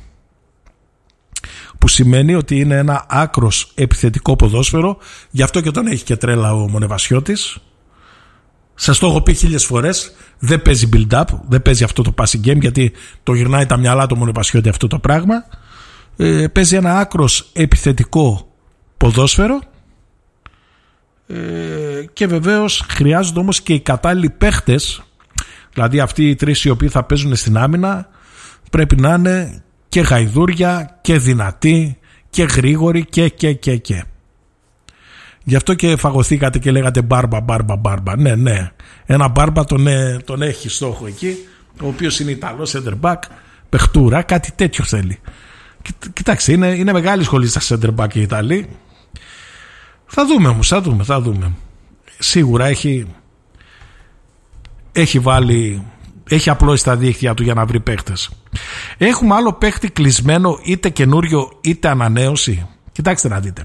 που σημαίνει ότι είναι ένα άκρος επιθετικό ποδόσφαιρο. Γι' αυτό και τον έχει και τρέλα ο Μονεβασιώτης. Σας το έχω πει 1000 φορές, δεν παίζει build-up, δεν παίζει αυτό το passing game, γιατί το γυρνάει τα μυαλά του Μονεβασιώτη αυτό το πράγμα. Παίζει ένα άκρος επιθετικό ποδόσφαιρο, και βεβαίως χρειάζονται όμως και οι κατάλληλοι παίχτες. Δηλαδή αυτοί οι τρεις οι οποίοι θα παίζουν στην άμυνα πρέπει να είναι και γαϊδούρια και δυνατοί και γρήγοροι και. Γι' αυτό και φαγωθήκατε και λέγατε μπάρμπα. Ναι, ένα μπάρμπα τον έχει στόχο εκεί, ο οποίος είναι Ιταλός center back, παιχτούρα, κάτι τέτοιο θέλει. Κοιτάξτε, είναι μεγάλη σχολή στα center back οι Ιταλοί. Θα δούμε όμως, θα δούμε. Σίγουρα έχει απλώσει τα δίχτυα του για να βρει παίχτες. Έχουμε άλλο παίχτη κλεισμένο, είτε καινούριο είτε ανανέωση? Κοιτάξτε να δείτε.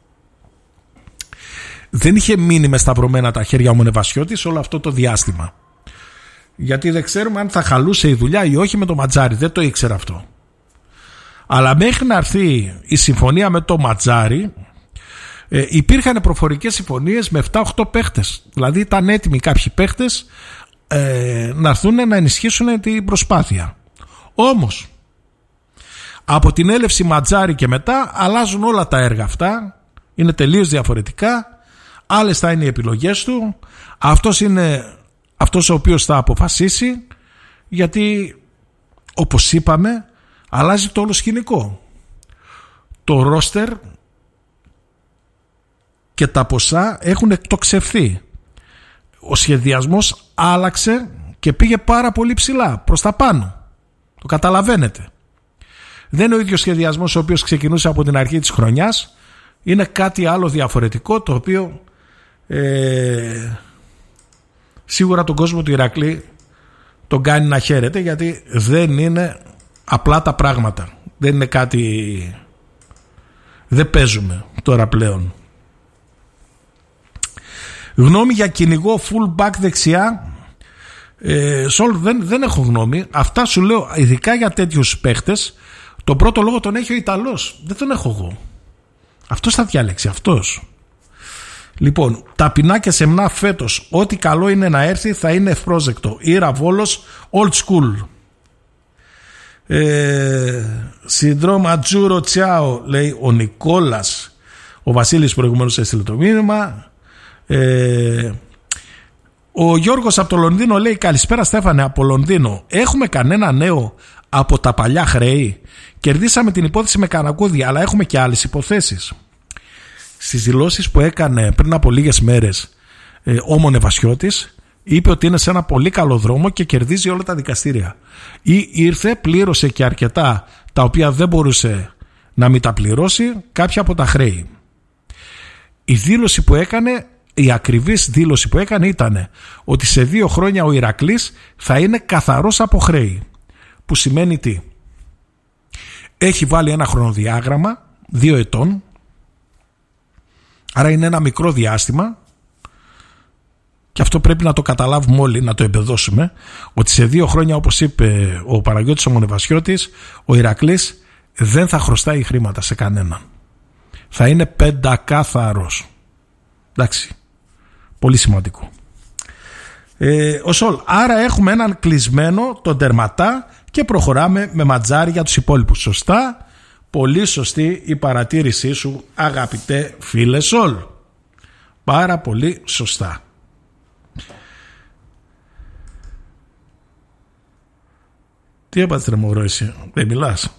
Δεν είχε μείνει με σταυρωμένα τα χέρια ο Μονεβασιώτης όλο αυτό το διάστημα. Γιατί δεν ξέρουμε αν θα χαλούσε η δουλειά ή όχι με το Ματζάρι. Δεν το ήξερα αυτό. Αλλά μέχρι να έρθει η συμφωνία με το Ματζάρι, υπήρχαν προφορικές συμφωνίες με 7-8 παίχτες. Δηλαδή ήταν έτοιμοι κάποιοι παίχτες να έρθουν να ενισχύσουν την προσπάθεια. Όμως Από την έλευση Ματζάρη και μετά αλλάζουν όλα τα έργα αυτά. Είναι τελείως διαφορετικά. Άλλες θα είναι οι επιλογές του. Αυτός είναι αυτός ο οποίος θα αποφασίσει, γιατί όπως είπαμε αλλάζει το όλο σκηνικό. Το ρόστερ και τα ποσά έχουν εκτοξευθεί. Ο σχεδιασμός άλλαξε και πήγε πάρα πολύ ψηλά προς τα πάνω. Το καταλαβαίνετε. Δεν είναι ο ίδιος σχεδιασμός ο οποίος ξεκινούσε από την αρχή της χρονιάς. Είναι κάτι άλλο διαφορετικό, το οποίο σίγουρα τον κόσμο του Ηρακλή τον κάνει να χαίρεται, γιατί δεν είναι απλά τα πράγματα. Δεν είναι κάτι... Δεν παίζουμε τώρα πλέον. Γνώμη για κυνηγό full back δεξιά. Σολ, δεν έχω γνώμη. Αυτά σου λέω, ειδικά για τέτοιους παίχτες. Τον πρώτο λόγο τον έχει ο Ιταλός. Δεν τον έχω εγώ. Αυτός θα διάλεξει, αυτός. Λοιπόν, ταπεινά και σεμνά φέτος. Ό,τι καλό είναι να έρθει θα είναι ευπρόσδεκτο. Ήρα Βόλος, old school. Συντρώμα Τζούρο Τσιάο, λέει ο Νικόλας. Ο Βασίλης προηγουμένως έστειλε το μήνυμα. Ο Γιώργος από το Λονδίνο λέει: καλησπέρα Στέφανε από Λονδίνο. Έχουμε κανένα νέο από τα παλιά χρέη? Κερδίσαμε την υπόθεση με Κανακούδη, αλλά έχουμε και άλλες υποθέσεις. Στις δηλώσεις που έκανε πριν από λίγες μέρες ο Μονεβασιώτης, είπε ότι είναι σε ένα πολύ καλό δρόμο και κερδίζει όλα τα δικαστήρια. Ή ήρθε, πλήρωσε και αρκετά τα οποία δεν μπορούσε να μην τα πληρώσει, κάποια από τα χρέη. Η δήλωση που έκανε, η ακριβής δήλωση που έκανε ήταν ότι σε 2 χρόνια ο Ηρακλής θα είναι καθαρός από χρέη. Που σημαίνει τι? Έχει βάλει ένα χρονοδιάγραμμα 2 ετών, άρα είναι ένα μικρό διάστημα, και αυτό πρέπει να το καταλάβουμε όλοι, να το εμπεδώσουμε, ότι σε 2 χρόνια, όπως είπε ο Παναγιώτης ο Μονεβασιώτης, ο Ηρακλής δεν θα χρωστάει χρήματα σε κανέναν. Θα είναι πεντακάθαρος. Εντάξει, πολύ σημαντικό. Ο Σολ, άρα έχουμε έναν κλεισμένο τον τερματά και προχωράμε με Ματζάρι για τους υπόλοιπους. Σωστά, πολύ σωστή η παρατήρησή σου, αγαπητέ φίλε Σολ. Πάρα πολύ σωστά. Τι έπαθες ρε μωρό εσύ, δεν μιλάς?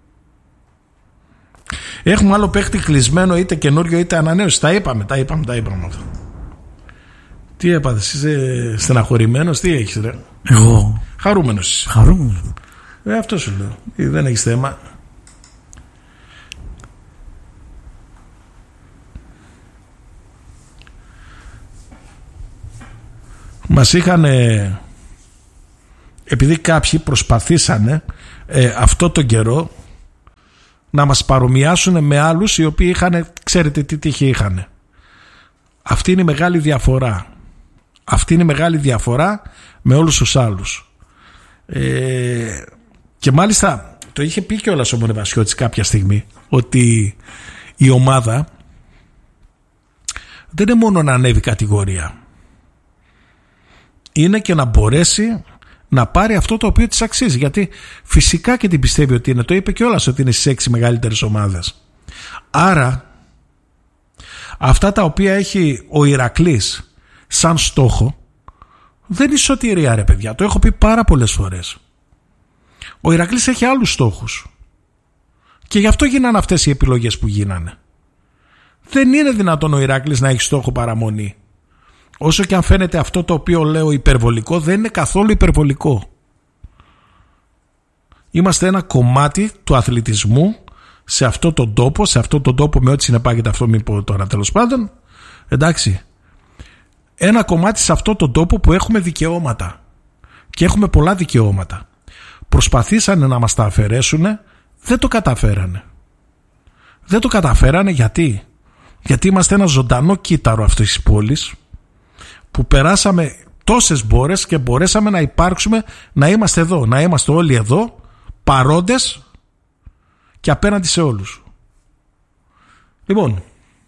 Έχουμε άλλο παίχτη κλεισμένο, είτε καινούριο είτε ανανέωση. Τα είπαμε αυτό. Τι έπαθες, είσαι στεναχωρημένος, τι έχεις ρε? Εγώ Χαρούμενος. Αυτό σου λέω, δεν έχεις θέμα. Μας είχαν, επειδή κάποιοι προσπαθήσανε αυτό τον καιρό να μας παρομοιάσουν με άλλους οι οποίοι είχαν, ξέρετε τι τύχη είχαν. Αυτή είναι η μεγάλη διαφορά. Αυτή είναι η μεγάλη διαφορά με όλους τους άλλους. Και μάλιστα το είχε πει κιόλας ο Μονεβασιώτης κάποια στιγμή, ότι η ομάδα δεν είναι μόνο να ανέβει κατηγορία, είναι και να μπορέσει να πάρει αυτό το οποίο της αξίζει. Γιατί φυσικά και την πιστεύει ότι είναι, το είπε κιόλας ότι είναι στις 6 μεγαλύτερες ομάδες. Άρα αυτά τα οποία έχει ο Ηρακλής σαν στόχο δεν είναι σωτηρία ρε παιδιά, το έχω πει πάρα πολλές φορές. Ο Ηρακλής έχει άλλους στόχους και γι' αυτό γίνανε αυτές οι επιλογές που γίνανε. Δεν είναι δυνατόν ο Ηρακλής να έχει στόχο παραμονή. Όσο και αν φαίνεται αυτό το οποίο λέω υπερβολικό, δεν είναι καθόλου υπερβολικό. Είμαστε ένα κομμάτι του αθλητισμού σε αυτό τον τόπο, με ό,τι συνεπάγεται αυτό, μην πω τώρα τέλος πάντων, εντάξει, ένα κομμάτι σε αυτό τον τόπο που έχουμε δικαιώματα και έχουμε πολλά δικαιώματα. Προσπαθήσανε να μας τα αφαιρέσουν, δεν το καταφέρανε. Γιατί είμαστε ένα ζωντανό κύτταρο αυτής της πόλης, που περάσαμε τόσες μπόρες και μπορέσαμε να υπάρξουμε, να είμαστε εδώ, να είμαστε όλοι εδώ παρόντες και απέναντι σε όλους. Λοιπόν,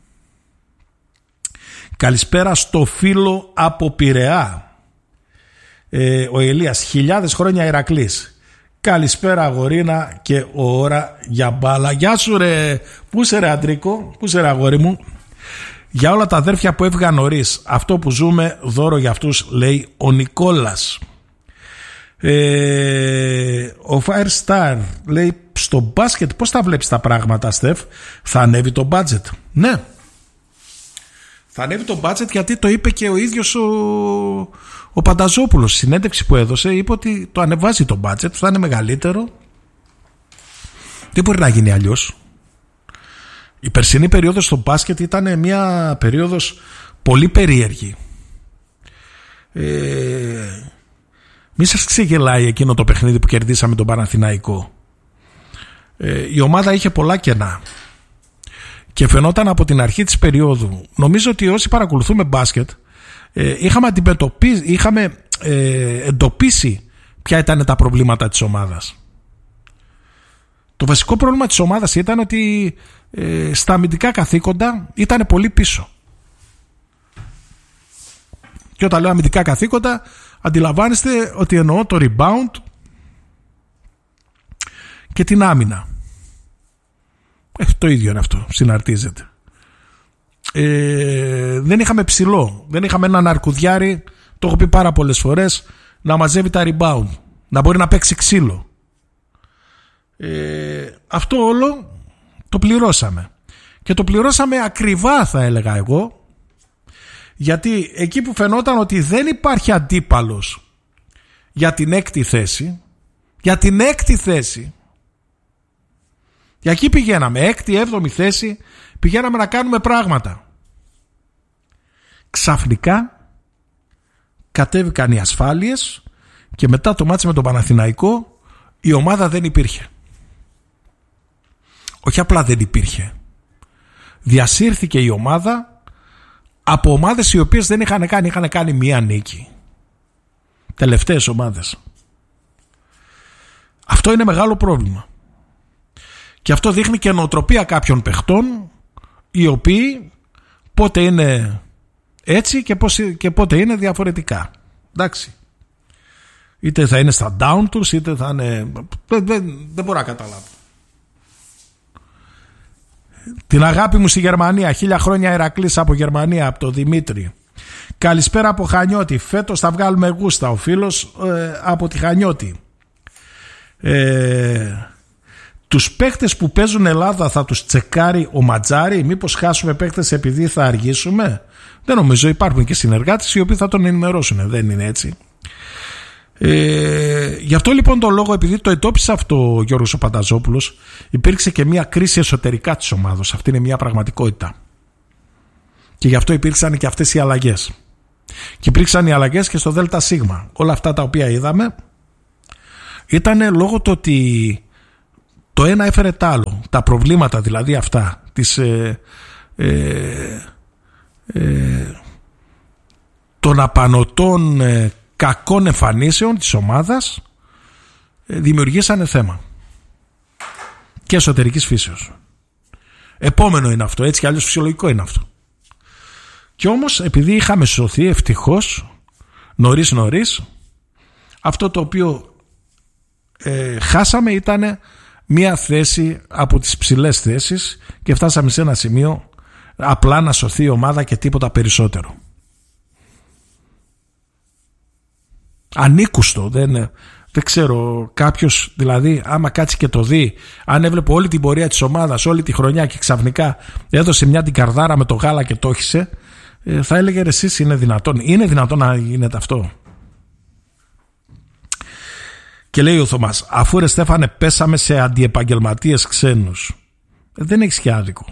καλησπέρα στο φίλο από Πειραιά. Ο Ελίας, χιλιάδες χρόνια Ηρακλής. Καλησπέρα αγορίνα και ώρα για μπάλα. Γεια σου ρε. Πού είσαι ρε Αντρίκο, πού είσαι ρε αγόρι μου. Για όλα τα αδέρφια που έφυγαν νωρίς, αυτό που ζούμε δώρο για αυτούς, λέει ο Νικόλας. Ο Firestar λέει, στο μπάσκετ πώς τα βλέπεις τα πράγματα Στεφ? Θα ανέβει το budget? Ναι, θα ανέβει το budget, γιατί το είπε και ο ίδιος ο Πανταζόπουλος. Στη συνέντευξη που έδωσε είπε ότι το ανεβάζει το budget, θα είναι μεγαλύτερο. Δεν μπορεί να γίνει αλλιώς. Η περσινή περίοδος στο μπάσκετ ήταν μια περίοδος πολύ περίεργη. Μη σας ξεγελάει εκείνο το παιχνίδι που κερδίσαμε τον Παναθηναϊκό. Η ομάδα είχε πολλά κενά και φαινόταν από την αρχή της περίοδου. Νομίζω ότι όσοι παρακολουθούμε μπάσκετ είχαμε εντοπίσει ποια ήταν τα προβλήματα της ομάδας. Το βασικό πρόβλημα της ομάδας ήταν ότι στα αμυντικά καθήκοντα ήταν πολύ πίσω. Και όταν λέω αμυντικά καθήκοντα, αντιλαμβάνεστε ότι εννοώ το rebound και την άμυνα. Το ίδιο είναι αυτό, συναρτίζεται. Δεν είχαμε ψηλό, δεν είχαμε έναν αρκουδιάρι, το έχω πει πάρα πολλές φορές, να μαζεύει τα rebound, να μπορεί να παίξει ξύλο. Αυτό όλο το πληρώσαμε. Και το πληρώσαμε ακριβά, θα έλεγα εγώ, γιατί εκεί που φαινόταν ότι δεν υπάρχει αντίπαλος για την έκτη θέση, για εκεί πηγαίναμε, έκτη, έβδομη θέση, πηγαίναμε να κάνουμε πράγματα. Ξαφνικά κατέβηκαν οι ασφάλειες και μετά το μάτς με τον Παναθηναϊκό η ομάδα δεν υπήρχε. Όχι απλά δεν υπήρχε, διασύρθηκε η ομάδα από ομάδες οι οποίες δεν είχαν κάνει μία νίκη. Τελευταίες ομάδες. Αυτό είναι μεγάλο πρόβλημα. Και αυτό δείχνει και νοοτροπία κάποιων παιχτών, οι οποίοι πότε είναι έτσι και πότε είναι διαφορετικά. Εντάξει. Είτε θα είναι στα down τους, είτε θα είναι... Δεν μπορώ να καταλάβω. Την αγάπη μου στη Γερμανία, 1000 χρόνια Ηρακλής από Γερμανία, από το Δημήτρη. Καλησπέρα από Χανιώτη. Φέτος θα βγάλουμε γούστα. Ο φίλος από τη Χανιώτη. Τους παίκτες που παίζουν Ελλάδα θα τους τσεκάρει ο Ματζάρη? Μήπως χάσουμε παίκτες επειδή θα αργήσουμε? Δεν νομίζω, υπάρχουν και συνεργάτες οι οποίοι θα τον ενημερώσουν. Δεν είναι έτσι. Γι' αυτό λοιπόν το λόγο, επειδή το εντόπισε αυτό ο Γιώργος ο Πανταζόπουλος, υπήρξε και μια κρίση εσωτερικά της ομάδας. Αυτή είναι μια πραγματικότητα. Και γι' αυτό υπήρξαν και αυτές οι αλλαγές. Και υπήρξαν οι αλλαγές και στο ΔΣ. Όλα αυτά τα οποία είδαμε ήταν λόγω του ότι το ένα έφερε τ' άλλο. Τα προβλήματα δηλαδή αυτά των απανωτών κακών εμφανίσεων της ομάδας δημιουργήσανε θέμα και εσωτερικής φύσεως. Επόμενο είναι αυτό, έτσι κι αλλιώς φυσιολογικό είναι αυτό. Και όμως επειδή είχαμε σωθεί ευτυχώς νωρίς, αυτό το οποίο χάσαμε ήταν μία θέση από τις ψηλές θέσεις και φτάσαμε σε ένα σημείο απλά να σωθεί η ομάδα και τίποτα περισσότερο. Ανήκουστο, δεν ξέρω κάποιος, δηλαδή άμα κάτσει και το δει, αν έβλεπε όλη την πορεία της ομάδας όλη τη χρονιά και ξαφνικά έδωσε μια την καρδάρα με το γάλα και το όχισε, θα έλεγε ρε εσείς, είναι δυνατόν να γίνεται αυτό? Και λέει ο Θωμάς, αφού ρε Στέφανε πέσαμε σε αντιεπαγγελματίες ξένους, δεν έχεις και άδικο.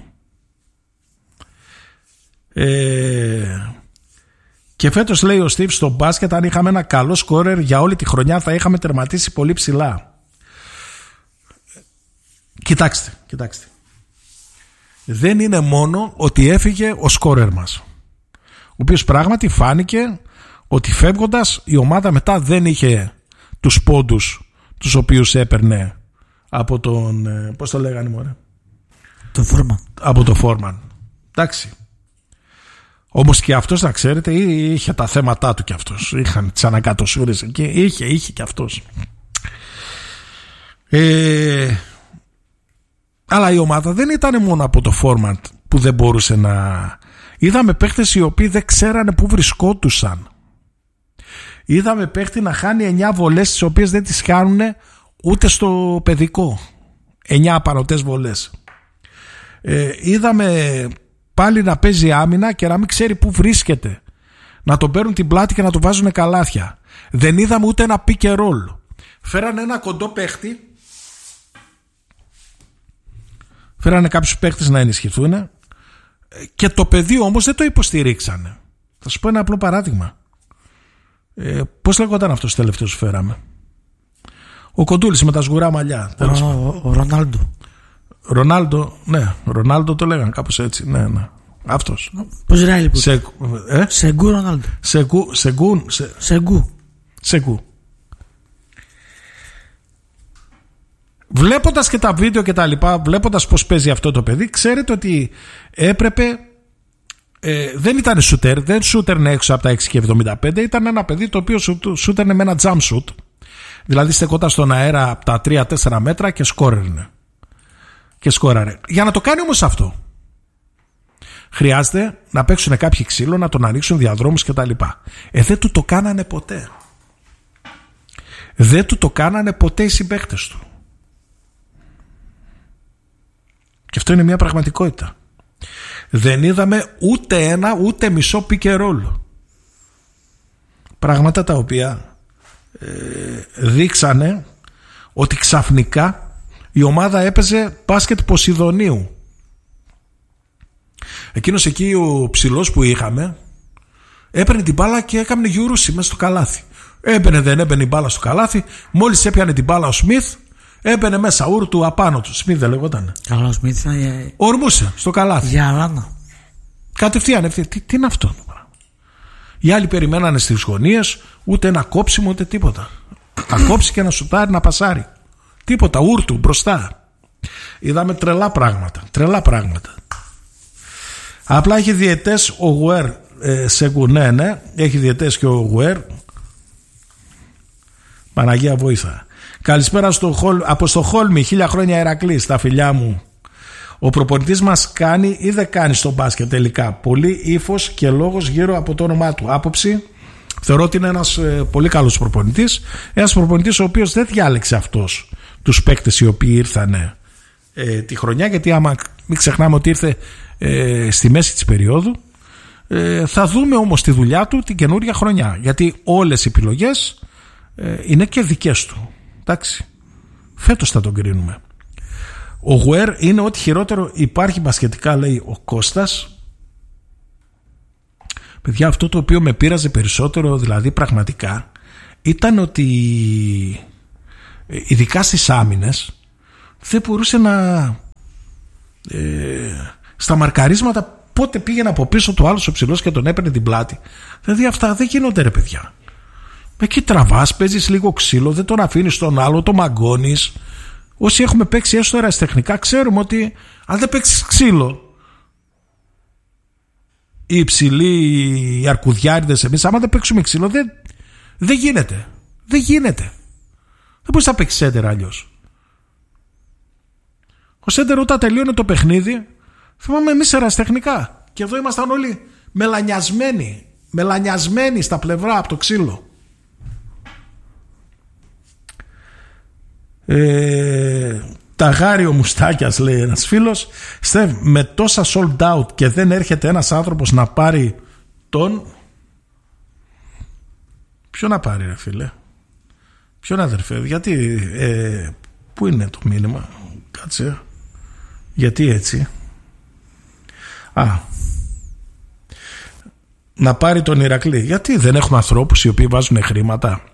Και φέτος, λέει ο Στίβ, στο μπάσκετ αν είχαμε ένα καλό σκόρερ για όλη τη χρονιά θα είχαμε τερματίσει πολύ ψηλά. Κοιτάξτε. Δεν είναι μόνο ότι έφυγε ο σκόρερ μας, ο οποίος πράγματι φάνηκε ότι φεύγοντας η ομάδα μετά δεν είχε τους πόντους τους οποίους έπαιρνε από τον... πώς το λέγανε μωρέ? Το Φόρμαν. Από το Φόρμαν. Εντάξει. Όμως και αυτός, να ξέρετε, είχε τα θέματα του κι αυτός. Είχαν τις ανακατοσούρες εκεί. Είχε κι αυτός. Αλλά η ομάδα δεν ήταν μόνο από το format που δεν μπορούσε να... Είδαμε παίχτες οι οποίοι δεν ξέρανε πού βρισκόντουσαν. Είδαμε παίχτη να χάνει 9 βολές τις οποίες δεν τις χάνουν ούτε στο παιδικό. 9 απανωτές βολές. Είδαμε πάλι να παίζει άμυνα και να μην ξέρει πού βρίσκεται. Να τον παίρνουν την πλάτη και να τον βάζουν καλάθια. Δεν είδαμε ούτε ένα pick and roll. Φέρανε ένα κοντό παίχτη. Φέρανε κάποιους παίχτες να ενισχυθούν και το παιδί όμως δεν το υποστηρίξανε. Θα σου πω ένα απλό παράδειγμα. Πώς λέγονταν αυτός τελευταίος που φέραμε? Ο Κοντούλης με τα σγουρά μαλλιά. Ο Ρονάλντο. Ρονάλντο, ναι, Ρονάλντο το λέγανε κάπως έτσι. Ναι, ναι. Αυτός. Πώς ράει λοιπόν? Σεγκού Ρονάλντο. Σεγκού. Βλέποντας και τα βίντεο και τα λοιπά, βλέποντας πως παίζει αυτό το παιδί, ξέρετε ότι έπρεπε, δεν ήταν shooter, δεν shooter έξω από τα 6,75, ήταν ένα παιδί το οποίο shooter με ένα jump shoot, δηλαδή στεκόταν στον αέρα από τα 3-4 μέτρα και σκόραρε. Για να το κάνει όμως αυτό, χρειάζεται να παίξουν κάποιοι ξύλο, να τον ανοίξουν διαδρόμους και τα λοιπά. Δεν του το κάνανε ποτέ. Δεν του το κάνανε ποτέ οι συμπαίκτες του. Και αυτό είναι μια πραγματικότητα. Δεν είδαμε ούτε ένα ούτε μισό pick and roll. Πράγματα τα οποία δείξανε ότι ξαφνικά η ομάδα έπαιζε μπάσκετ Ποσειδονίου. Εκείνος εκεί ο ψηλός που είχαμε έπαιρνε την μπάλα και έκανε γιουρούσι μέσα στο καλάθι. Δεν έμπαινε η μπάλα στο καλάθι. Μόλις έπιανε την μπάλα ο Σμιθ, έμπαινε μέσα ούρτου απάνω του. Σμιθ δεν λεγόταν? Καλά, ο Σμιθ ορμούσε στο καλάθι. Για αλάνα. Κατευθείαν. Τι είναι αυτό? Οι άλλοι περιμένανε στις γωνίες, ούτε ένα κόψιμο ούτε τίποτα. Να κόψει και να σουτάρει, να πασάρει. Τίποτα, ούρτου μπροστά. Είδαμε τρελά πράγματα. Απλά έχει διαιτές ο Γουέρ Σεγκού, ναι, έχει διαιτές και ο Γουέρ. Παναγία βοήθα. Καλησπέρα από στο Χόλμη, 1000 χρόνια Ηρακλή, στα φιλιά μου. Ο προπονητής μας κάνει ή δεν κάνει στο μπάσκετ τελικά? Πολύ ύφος και λόγος γύρω από το όνομά του. Άποψη, θεωρώ ότι είναι ένας πολύ καλός προπονητής. Ένας προπονητής ο οποίος δεν διάλεξε αυτός τους παίκτες οι οποίοι ήρθαν τη χρονιά, γιατί άμα μην ξεχνάμε ότι ήρθε στη μέση της περίοδου. Θα δούμε όμως τη δουλειά του την καινούργια χρονιά, γιατί όλες οι επιλογές είναι και δικές του. Εντάξει, φέτος θα τον κρίνουμε. Ο Γουέρ είναι ό,τι χειρότερο υπάρχει μπασκετικά, λέει ο Κώστας. Παιδιά, αυτό το οποίο με πείραζε περισσότερο, δηλαδή πραγματικά, ήταν ότι ειδικά στις άμυνες δεν μπορούσε να στα μαρκαρίσματα πότε πήγαινε από πίσω του άλλος ο ψηλός και τον έπαιρνε την πλάτη. Δηλαδή αυτά δεν γίνονται, ρε παιδιά. Εκεί τραβάς, παίζεις λίγο ξύλο, δεν τον αφήνεις τον άλλο, το μαγκώνεις. Όσοι έχουμε παίξει έστω ερασιτεχνικά ξέρουμε ότι αν δεν παίξεις ξύλο, οι υψηλοί, οι αρκουδιάριδες, εμείς άμα δεν παίξουμε ξύλο δεν γίνεται. Δεν μπορείς να παίξεις σέντερ αλλιώς. Ο σέντερ όταν τελείωνε το παιχνίδι, θυμάμαι εμείς ερασιτεχνικά, και εδώ ήμασταν όλοι μελανιασμένοι στα πλευρά από το ξύλο. Ταγάριο Μουστάκιας, λέει ένας φίλος, Στεβ, με τόσα sold out και δεν έρχεται ένας άνθρωπος να πάρει τον... Ποιο να πάρει, ρε φίλε? Ποιον, αδερφέ? Γιατί πού είναι το μήνυμα? Κάτσε. Γιατί έτσι? Να πάρει τον Ηρακλή. Γιατί δεν έχουμε ανθρώπους οι οποίοι βάζουν χρήματα?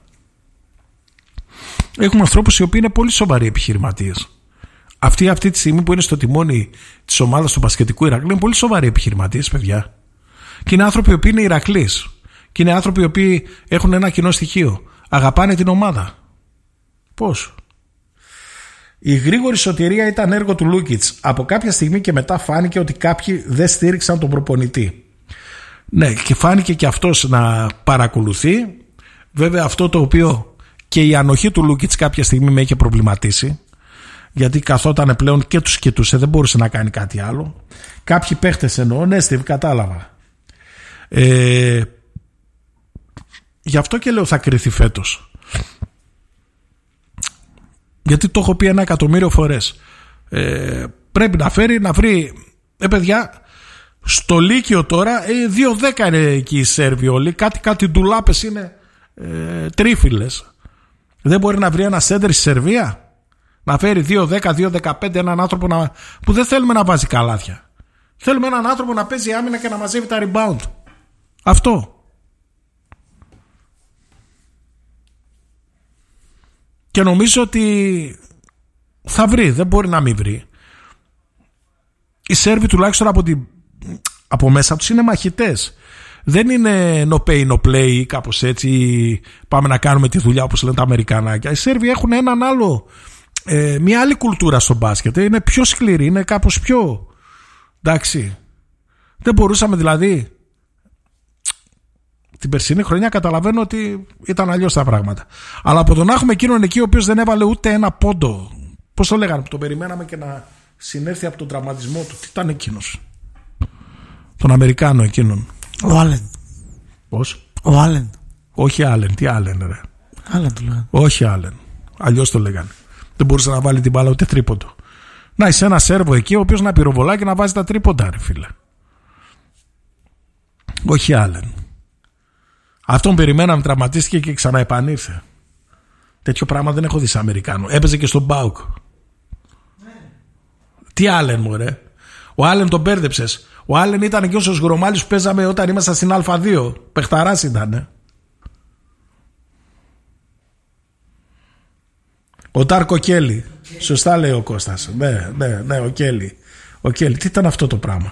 Έχουμε ανθρώπους οι οποίοι είναι πολύ σοβαροί επιχειρηματίες. Αυτή τη στιγμή που είναι στο τιμόνι της ομάδας του μπασκετικού Ηρακλή είναι πολύ σοβαροί επιχειρηματίες, παιδιά. Και είναι άνθρωποι οι οποίοι είναι Ηρακλείς. Και είναι άνθρωποι οι οποίοι έχουν ένα κοινό στοιχείο. Αγαπάνε την ομάδα. Πώς? Η γρήγορη σωτηρία ήταν έργο του Λούκιτς. Από κάποια στιγμή και μετά φάνηκε ότι κάποιοι δεν στήριξαν τον προπονητή. Ναι, και φάνηκε και αυτός να παρακολουθεί. Βέβαια αυτό το οποίο και η ανοχή του Λούκιτς κάποια στιγμή με είχε προβληματίσει. γιατί καθότανε πλέον και τους κοιτούσε, δεν μπορούσε να κάνει κάτι άλλο. Κάποιοι παίχτες εννοώ, ναι Steve, κατάλαβα. Γι' αυτό και λέω θα κριθεί φέτος. Γιατί το έχω πει 1.000.000 φορές. Πρέπει να βρει παιδιά, στο Λύκειο τώρα 2-10 είναι εκεί οι Σέρβοι όλοι, κάτι ντουλάπες είναι τρίφυλλες. Δεν μπορεί να βρει ένα σέντερ στη Σερβία, να φέρει 2-10-2-15 έναν άνθρωπο που δεν θέλουμε να βάζει καλάθια. Θέλουμε έναν άνθρωπο να παίζει άμυνα και να μαζεύει τα rebound. Αυτό. Και νομίζω ότι θα βρει, δεν μπορεί να μην βρει. Οι Σέρβοι τουλάχιστον από μέσα τους είναι μαχητές. Δεν είναι no pay no play, κάπως έτσι πάμε να κάνουμε τη δουλειά όπως λένε τα Αμερικανάκια. Οι Σέρβοι έχουν μια άλλη κουλτούρα στο μπάσκετ. Είναι πιο σκληρή, είναι κάπως πιο, εντάξει. Δεν μπορούσαμε δηλαδή. Την περσινή χρονιά καταλαβαίνω ότι ήταν αλλιώς τα πράγματα. Αλλά από τον να έχουμε εκείνον εκεί ο οποίος δεν έβαλε ούτε ένα πόντο. Πώς το λέγανε, που τον περιμέναμε και να συνέρθει από τον τραυματισμό του. Τι ήταν εκείνος? Τον Αμερικάνο εκείνον. Ο Άλεν. Πώς? Ο Άλεν. Όχι Άλεν, τι Άλεν ρε? Άλεν το λέγανε. Όχι Άλεν. Αλλιώς το λέγανε. Δεν μπορούσε να βάλει την μπάλα ούτε τρίποντο. Να είσαι ένα Σέρβο εκεί ο οποίος να πυροβολάει και να βάζει τα τρίποντα, ρε φίλε. Όχι Άλεν. Αυτόν περιμέναμε, τραυματίστηκε και ξαναεπανήρθε. Τέτοιο πράγμα δεν έχω δει σε Αμερικάνο. Έπαιζε και στον Μπάουκ. Τι Άλεν μου ρε? Ο Άλεν τον μπέρδεψες. Ο Άλεν ήταν εκείνος ο Σγρομάλης που παίζαμε όταν ήμασταν στην Α2. Πεχταράς ήταν. Ο Τάρκο Κέλλη. Σωστά λέει ο Κώστας. Ναι, ο Κέλλη. Ο Κέλλη. Τι ήταν αυτό το πράγμα?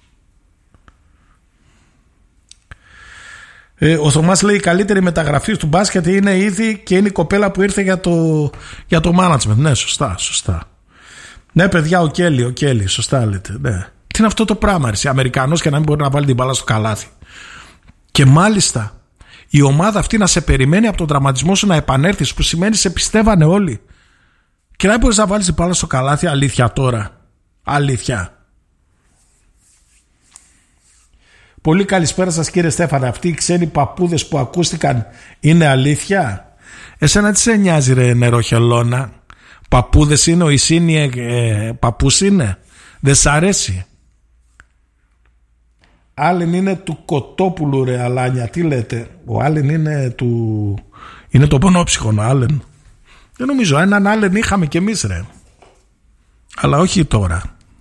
Ο Θωμάς λέει η καλύτερη μεταγραφή του μπάσκετ είναι ήδη και είναι η κοπέλα που ήρθε για το management. Ναι, σωστά. Ναι, παιδιά, ο Κέλλη, σωστά λέτε. Ναι. Τι είναι αυτό το πράγμα, ρε? Αμερικανός και να μην μπορεί να βάλει την μπάλα στο καλάθι. Και μάλιστα η ομάδα αυτή να σε περιμένει από τον τραυματισμό σου να επανέλθεις, που σημαίνει σε πιστεύανε όλοι. Και να μην μπορείς να βάλεις την μπάλα στο καλάθι, αλήθεια τώρα? Αλήθεια? Πολύ καλησπέρα σας κύριε Στέφανε. Αυτοί οι ξένοι παππούδες που ακούστηκαν είναι αλήθεια? Εσένα τι σε νοιάζει ρε νεροχελώνα? Παππούδες είναι, ο Ισίνιε παππούς είναι? Δεν σ' αρέσει? Άλεν είναι του Κοτόπουλου ρε Αλάνια. Τι λέτε? Ο Άλεν είναι το πονόψυχο Άλεν. Δεν νομίζω, έναν Άλεν είχαμε κι εμείς ρε. Αλλά όχι τώρα.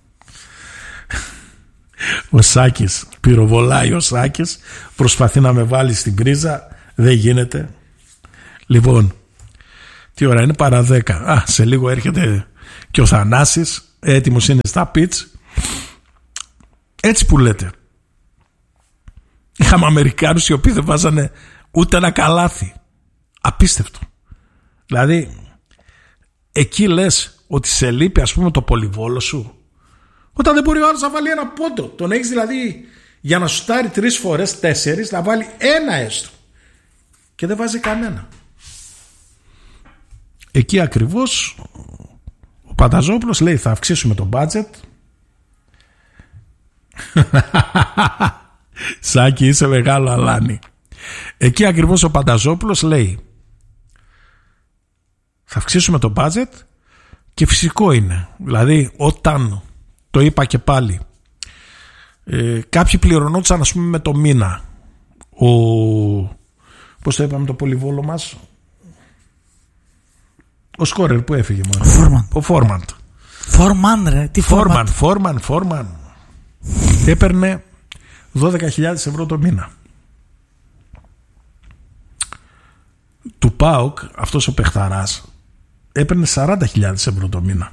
Ο Σάκης πυροβολάει, ο Σάκης προσπαθεί να με βάλει στην πρίζα, δεν γίνεται. Λοιπόν, τι ώρα είναι? Παρά 10. Σε λίγο έρχεται και ο Θανάσης, έτοιμος είναι στα πιτς. Έτσι που λέτε. Είχαμε Αμερικάνους οι οποίοι δεν βάζανε ούτε ένα καλάθι. Απίστευτο. Δηλαδή εκεί λες ότι σε λείπει ας πούμε το πολυβόλο σου, όταν δεν μπορεί ο άλλος να βάλει ένα πόντο. Τον έχεις δηλαδή για να σουτάρει 3 φορές 4 να βάλει ένα έστω, και δεν βάζει κανένα. Εκεί ακριβώς ο Πανταζόπουλος λέει θα αυξήσουμε το budget. Σάκη είσαι μεγάλο αλάνι. Εκεί ακριβώς ο Πανταζόπουλος λέει θα αυξήσουμε το budget, και φυσικό είναι. Δηλαδή όταν, το είπα και πάλι, κάποιοι πληρωνόντουσαν ας πούμε με το μήνα. Πώς το είπαμε το πολυβόλο μας, ο σκόρερ που έφυγε μόνο. Ο Φόρμαν. Φόρμαν ρε, τι Φόρμαν. Έπαιρνε 12.000 ευρώ το μήνα. Του ΠΑΟΚ αυτός ο παιχταράς έπαιρνε 40.000 ευρώ το μήνα.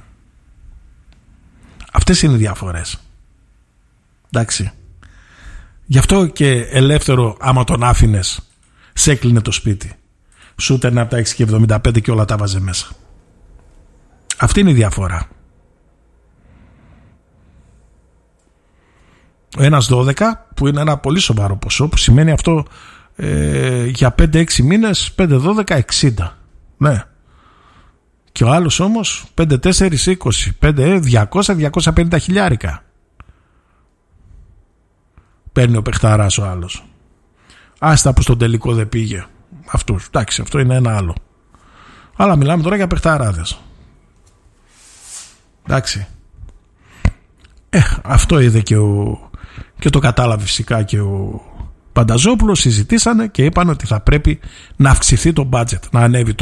Αυτές είναι οι διαφορές. Εντάξει. Γι' αυτό και ελεύθερο, άμα τον άφηνες, σε έκλεινε το σπίτι. Σου έτερνε από τα 6,75 και όλα τα βάζε μέσα. Αυτή είναι η διαφορά. Ένας 12 που είναι ένα πολύ σοβαρό ποσό, που σημαίνει αυτό για 5-6 μήνες 5-12 60. Ναι. Και ο άλλος όμως 5-4-20, 200-250 χιλιάρικα παίρνει ο παιχταράς ο άλλος. Άστα που στον τελικό δεν πήγε αυτούς. Εντάξει, αυτό είναι ένα άλλο. Αλλά μιλάμε τώρα για παιχταράδες. Εντάξει. Αυτό είδε και το κατάλαβε φυσικά και ο Πανταζόπουλος. Συζητήσανε και είπαν ότι θα πρέπει να αυξηθεί το budget, να ανέβει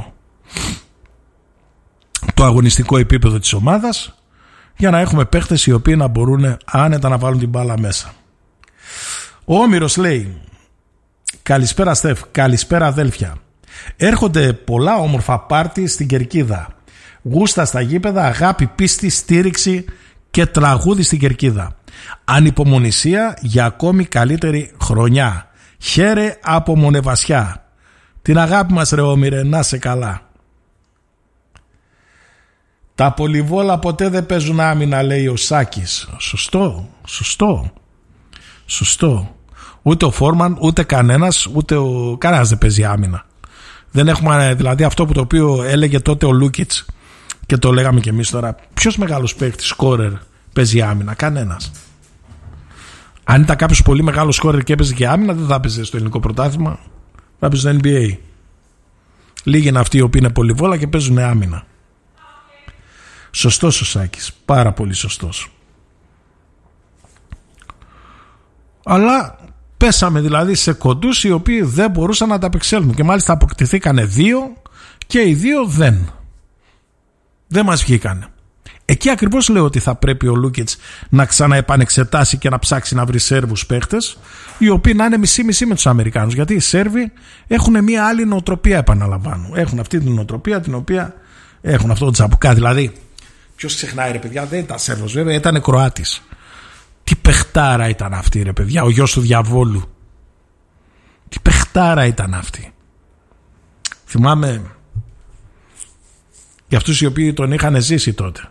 το αγωνιστικό επίπεδο της ομάδας, για να έχουμε παίχτες οι οποίοι να μπορούν άνετα να βάλουν την μπάλα μέσα. Ο Όμηρος λέει: καλησπέρα Στεφ, καλησπέρα αδέλφια. Έρχονται πολλά όμορφα πάρτι στην Κερκίδα. Γούστα στα γήπεδα, αγάπη, πίστη, στήριξη και τραγούδι στην Κερκίδα. Ανυπομονησία για ακόμη καλύτερη χρονιά. Χαίρε από Μονεβασιά. Την αγάπη μας ρε Όμηρε, να σε καλά. Τα πολυβόλα ποτέ δεν παίζουν άμυνα, λέει ο Σάκης. Σωστό. Ούτε ο Φόρμαν, ούτε κανένας δεν παίζει άμυνα. Δεν έχουμε, δηλαδή αυτό που το οποίο έλεγε τότε ο Λούκιτς και το λέγαμε και εμείς τώρα. Ποιος μεγάλος παίκτης σκόρερ παίζει άμυνα? Κανένας. Αν ήταν κάποιος πολύ μεγάλος σκόρερ και έπαιζε και άμυνα, δεν θα έπαιζε στο ελληνικό πρωτάθλημα, θα έπαιζε στο NBA. Λίγοι είναι αυτοί οι οποίοι είναι πολυβόλα και παίζουν άμυνα. Σωστός ο Σάκης, πάρα πολύ σωστός. Αλλά πέσαμε δηλαδή σε κοντούς οι οποίοι δεν μπορούσαν να τα απεξέλθουν, και μάλιστα αποκτηθήκανε 2 και οι 2 δεν μας βγήκανε. Εκεί ακριβώς λέω ότι θα πρέπει ο Λούκιτς να ξαναεπανεξετάσει και να ψάξει να βρει Σέρβους παίχτες, οι οποίοι να είναι μισή-μισή με τους Αμερικάνους, γιατί οι Σέρβοι έχουν μια άλλη νοοτροπία, επαναλαμβάνω. Έχουν αυτή την νοοτροπία την οποία έχουν αυτό το τσαμπουκά. Δηλαδή, ποιος ξεχνάει ρε παιδιά, δεν ήταν Σέρβος βέβαια, ήταν Κροάτης. Τι παιχτάρα ήταν αυτή ρε παιδιά, ο γιος του διαβόλου. Τι παιχτάρα ήταν αυτή. Θυμάμαι για αυτούς οι οποίοι τον είχαν ζήσει τότε,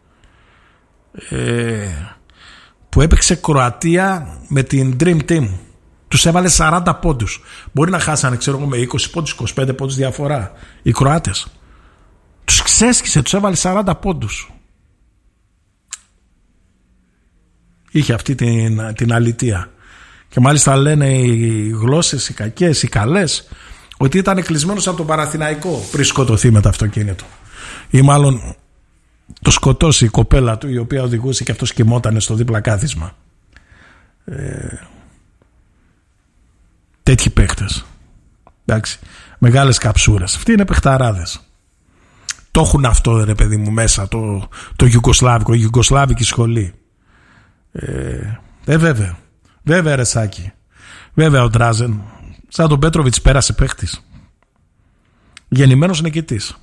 που έπαιξε Κροατία με την Dream Team. Τους έβαλε 40 πόντους. Μπορεί να χάσανε ξέρω εγώ με 20 πόντους, 25 πόντους διαφορά οι Κροάτες. Τους ξέσκησε, τους έβαλε 40 πόντους. Είχε αυτή την αλητεία. Και μάλιστα λένε οι γλώσσες, οι κακές, οι καλές, ότι ήταν κλεισμένος από τον Παναθηναϊκό πριν σκοτωθεί με το αυτοκίνητο. Ή μάλλον το σκοτώσει η κοπέλα του, η οποία οδηγούσε και αυτός κοιμότανε στο δίπλα κάθισμα. Τέτοιοι παίχτες. Εντάξει. Μεγάλες καψούρες. Αυτοί είναι παιχταράδες. Το έχουν αυτό ρε παιδί μου μέσα, το Ιουγκοσλάβικο, η Ιουγκοσλάβικη σχολή. Βέβαια ρε Σάκη. Βέβαια ο Ντράζεν σαν τον Πέτροβιτς πέρασε παίχτης. Γεννημένος νικητής.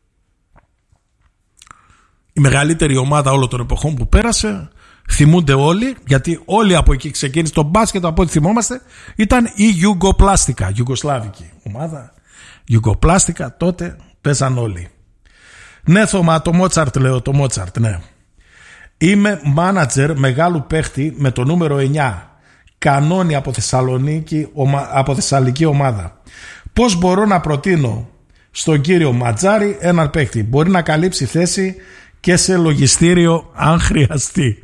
Η μεγαλύτερη ομάδα όλων των εποχών που πέρασε, θυμούνται όλοι, γιατί όλοι από εκεί ξεκίνησε το μπάσκετ, από ό,τι θυμόμαστε, ήταν η Ιουγκοπλάστικα, Ιουγκοσλάβικη ομάδα. Ιουγκοπλάστικα, τότε παίζαν όλοι. Ναι Θωμά, το Μότσαρτ λέω, το Μότσαρτ, ναι. Είμαι μάνατζερ μεγάλου παίχτη με το νούμερο 9. Κανόνι από Θεσσαλική ομάδα. Πώς μπορώ να προτείνω στον κύριο Ματζάρη έναν παίχτη? Μπορεί να καλύψει θέση και σε λογιστήριο αν χρειαστεί.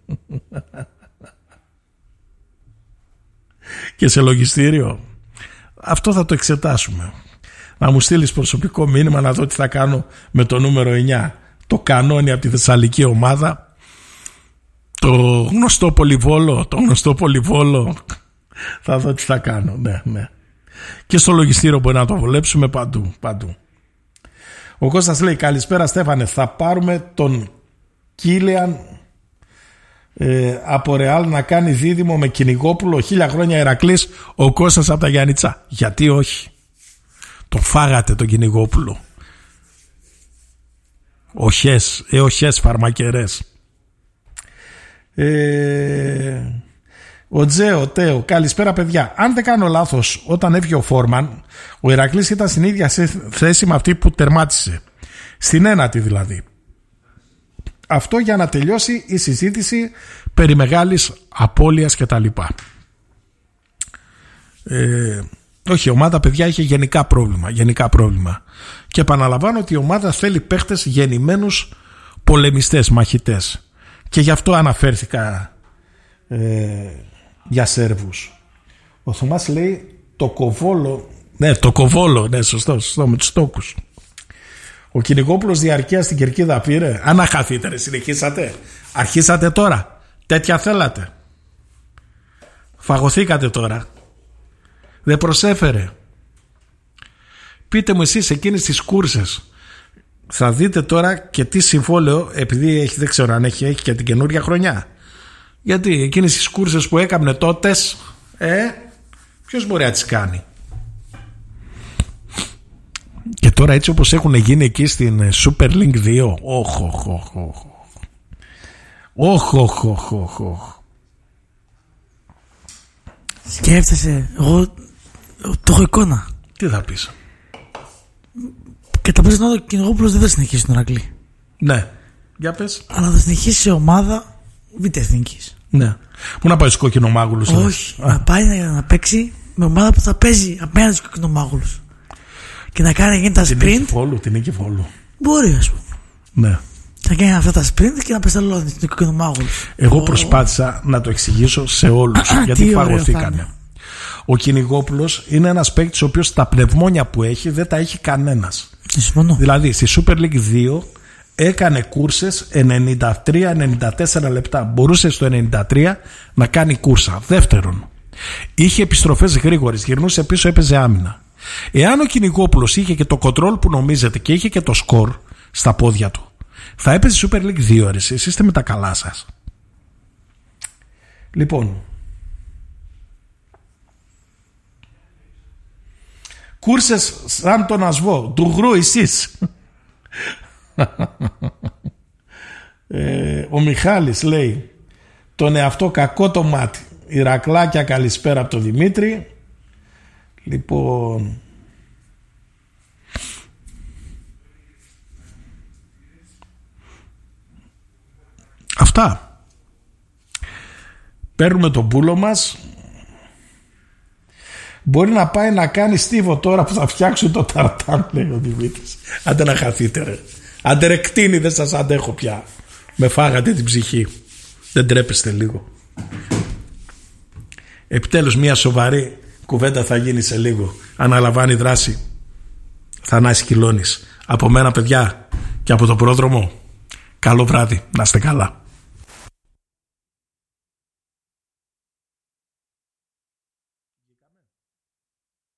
Και σε λογιστήριο. Αυτό θα το εξετάσουμε. Να μου στείλεις προσωπικό μήνυμα να δω τι θα κάνω με το νούμερο 9. Το Κανόνι από τη Θεσσαλική ομάδα. Το γνωστό πολυβόλο. Θα δω τι θα κάνω. Ναι. Και στο λογιστήριο μπορεί να το βολέψουμε παντού. Ο Κώστας λέει καλησπέρα Στέφανε, θα πάρουμε τον Κίλιαν από Ρεάλ να κάνει δίδυμο με Κυνηγόπουλο, 1000 χρόνια Ηρακλής. Ο Κώστας από τα Γιάννητσά. Γιατί όχι? Τον φάγατε τον Κυνηγόπουλο. Οχές φαρμακερές. Ο Τζέο Τέο, καλησπέρα παιδιά. Αν δεν κάνω λάθος, όταν έφυγε ο Φόρμαν, ο Ηρακλής ήταν στην ίδια θέση με αυτή που τερμάτισε, στην ένατη δηλαδή. Αυτό για να τελειώσει η συζήτηση περί μεγάλης απώλειας κτλ. Όχι, η ομάδα, παιδιά, είχε γενικά πρόβλημα. Και επαναλαμβάνω ότι η ομάδα θέλει παίχτες γεννημένους πολεμιστές, μαχητές. Και γι' αυτό αναφέρθηκα για Σέρβους. Ο Θωμάς λέει το Κοβόλο, ναι, σωστό, με τους τόκους. Ο Κυνηγόπουλος διαρκεία στην κερκίδα πήρε. Αν χαθείτε, ρε, συνεχίσατε. Αρχίσατε τώρα. Τέτοια θέλατε. Φαγωθήκατε τώρα. Δεν προσέφερε. Πείτε μου εσείς εκείνες τις κούρσες. Θα δείτε τώρα και τι συμβόλαιο, επειδή έχει, δεν ξέρω αν έχει και την καινούρια χρονιά. Γιατί εκείνες τις κούρσες που έκαμνε τότες, ποιος μπορεί να τις κάνει? Και τώρα έτσι όπως έχουν γίνει εκεί στην Super League 2, Σκέφτεσαι, εγώ το έχω εικόνα. Τι θα πεις? Και τα πες ο Κυνηγόπουλος δεν θα συνεχίσει στον Ηρακλή. Ναι, για πες. Αλλά θα συνεχίσει σε ομάδα Β' Εθνικής. Ναι. Πού να πάει στους κοκκινομάγουλους? Όχι, να πάει να παίξει με ομάδα που θα παίζει απέναντι στους κοκκινομάγουλους. Και να κάνει εκείνη τα sprint. Την νίκη Βόλου. Μπορεί, ας πούμε. Ναι. Θα κάνει αυτά τα sprint και να πες τα λόγια στην κοκκινομάγουλους. Εγώ προσπάθησα να το εξηγήσω σε όλους γιατί φαγωθήκανε. Ο Κυνηγόπουλος είναι ένας παίκτης ο οποίος τα πνευμόνια που έχει δεν τα έχει κανένας. Δηλαδή στη Super League 2 έκανε κούρσες 93-94 λεπτά. Μπορούσε στο 93 να κάνει κούρσα. Δεύτερον, είχε επιστροφές γρήγορες, γυρνούσε πίσω, έπαιζε άμυνα. Εάν ο Κυνηγόπουλος είχε και το κοντρόλ που νομίζετε και είχε και το σκορ στα πόδια του, θα έπαιζε Super League 2, εσείς είστε με τα καλά σας. Λοιπόν, κούρσες σαν τον Ασβό, του γρού εσείς. Ο Μιχάλης λέει τον εαυτό κακό το μάτι. Ηρακλάκια, καλησπέρα από τον Δημήτρη. Λοιπόν, αυτά. Παίρνουμε τον πούλο μας. Μπορεί να πάει να κάνει στίβο τώρα που θα φτιάξουν το ταρτάν, λέει ο Δημήτρης. Άντε να χαθείτε, ρε. Άντε ρε κτίνη, δεν σας αντέχω πια. Με φάγατε την ψυχή. Δεν τρέπεστε λίγο? Επιτέλους μια σοβαρή κουβέντα θα γίνει σε λίγο. Αναλαμβάνει δράση Θανάση Κιλώνης. Από μένα, παιδιά, και από το πρόδρομο, καλό βράδυ, να είστε καλά.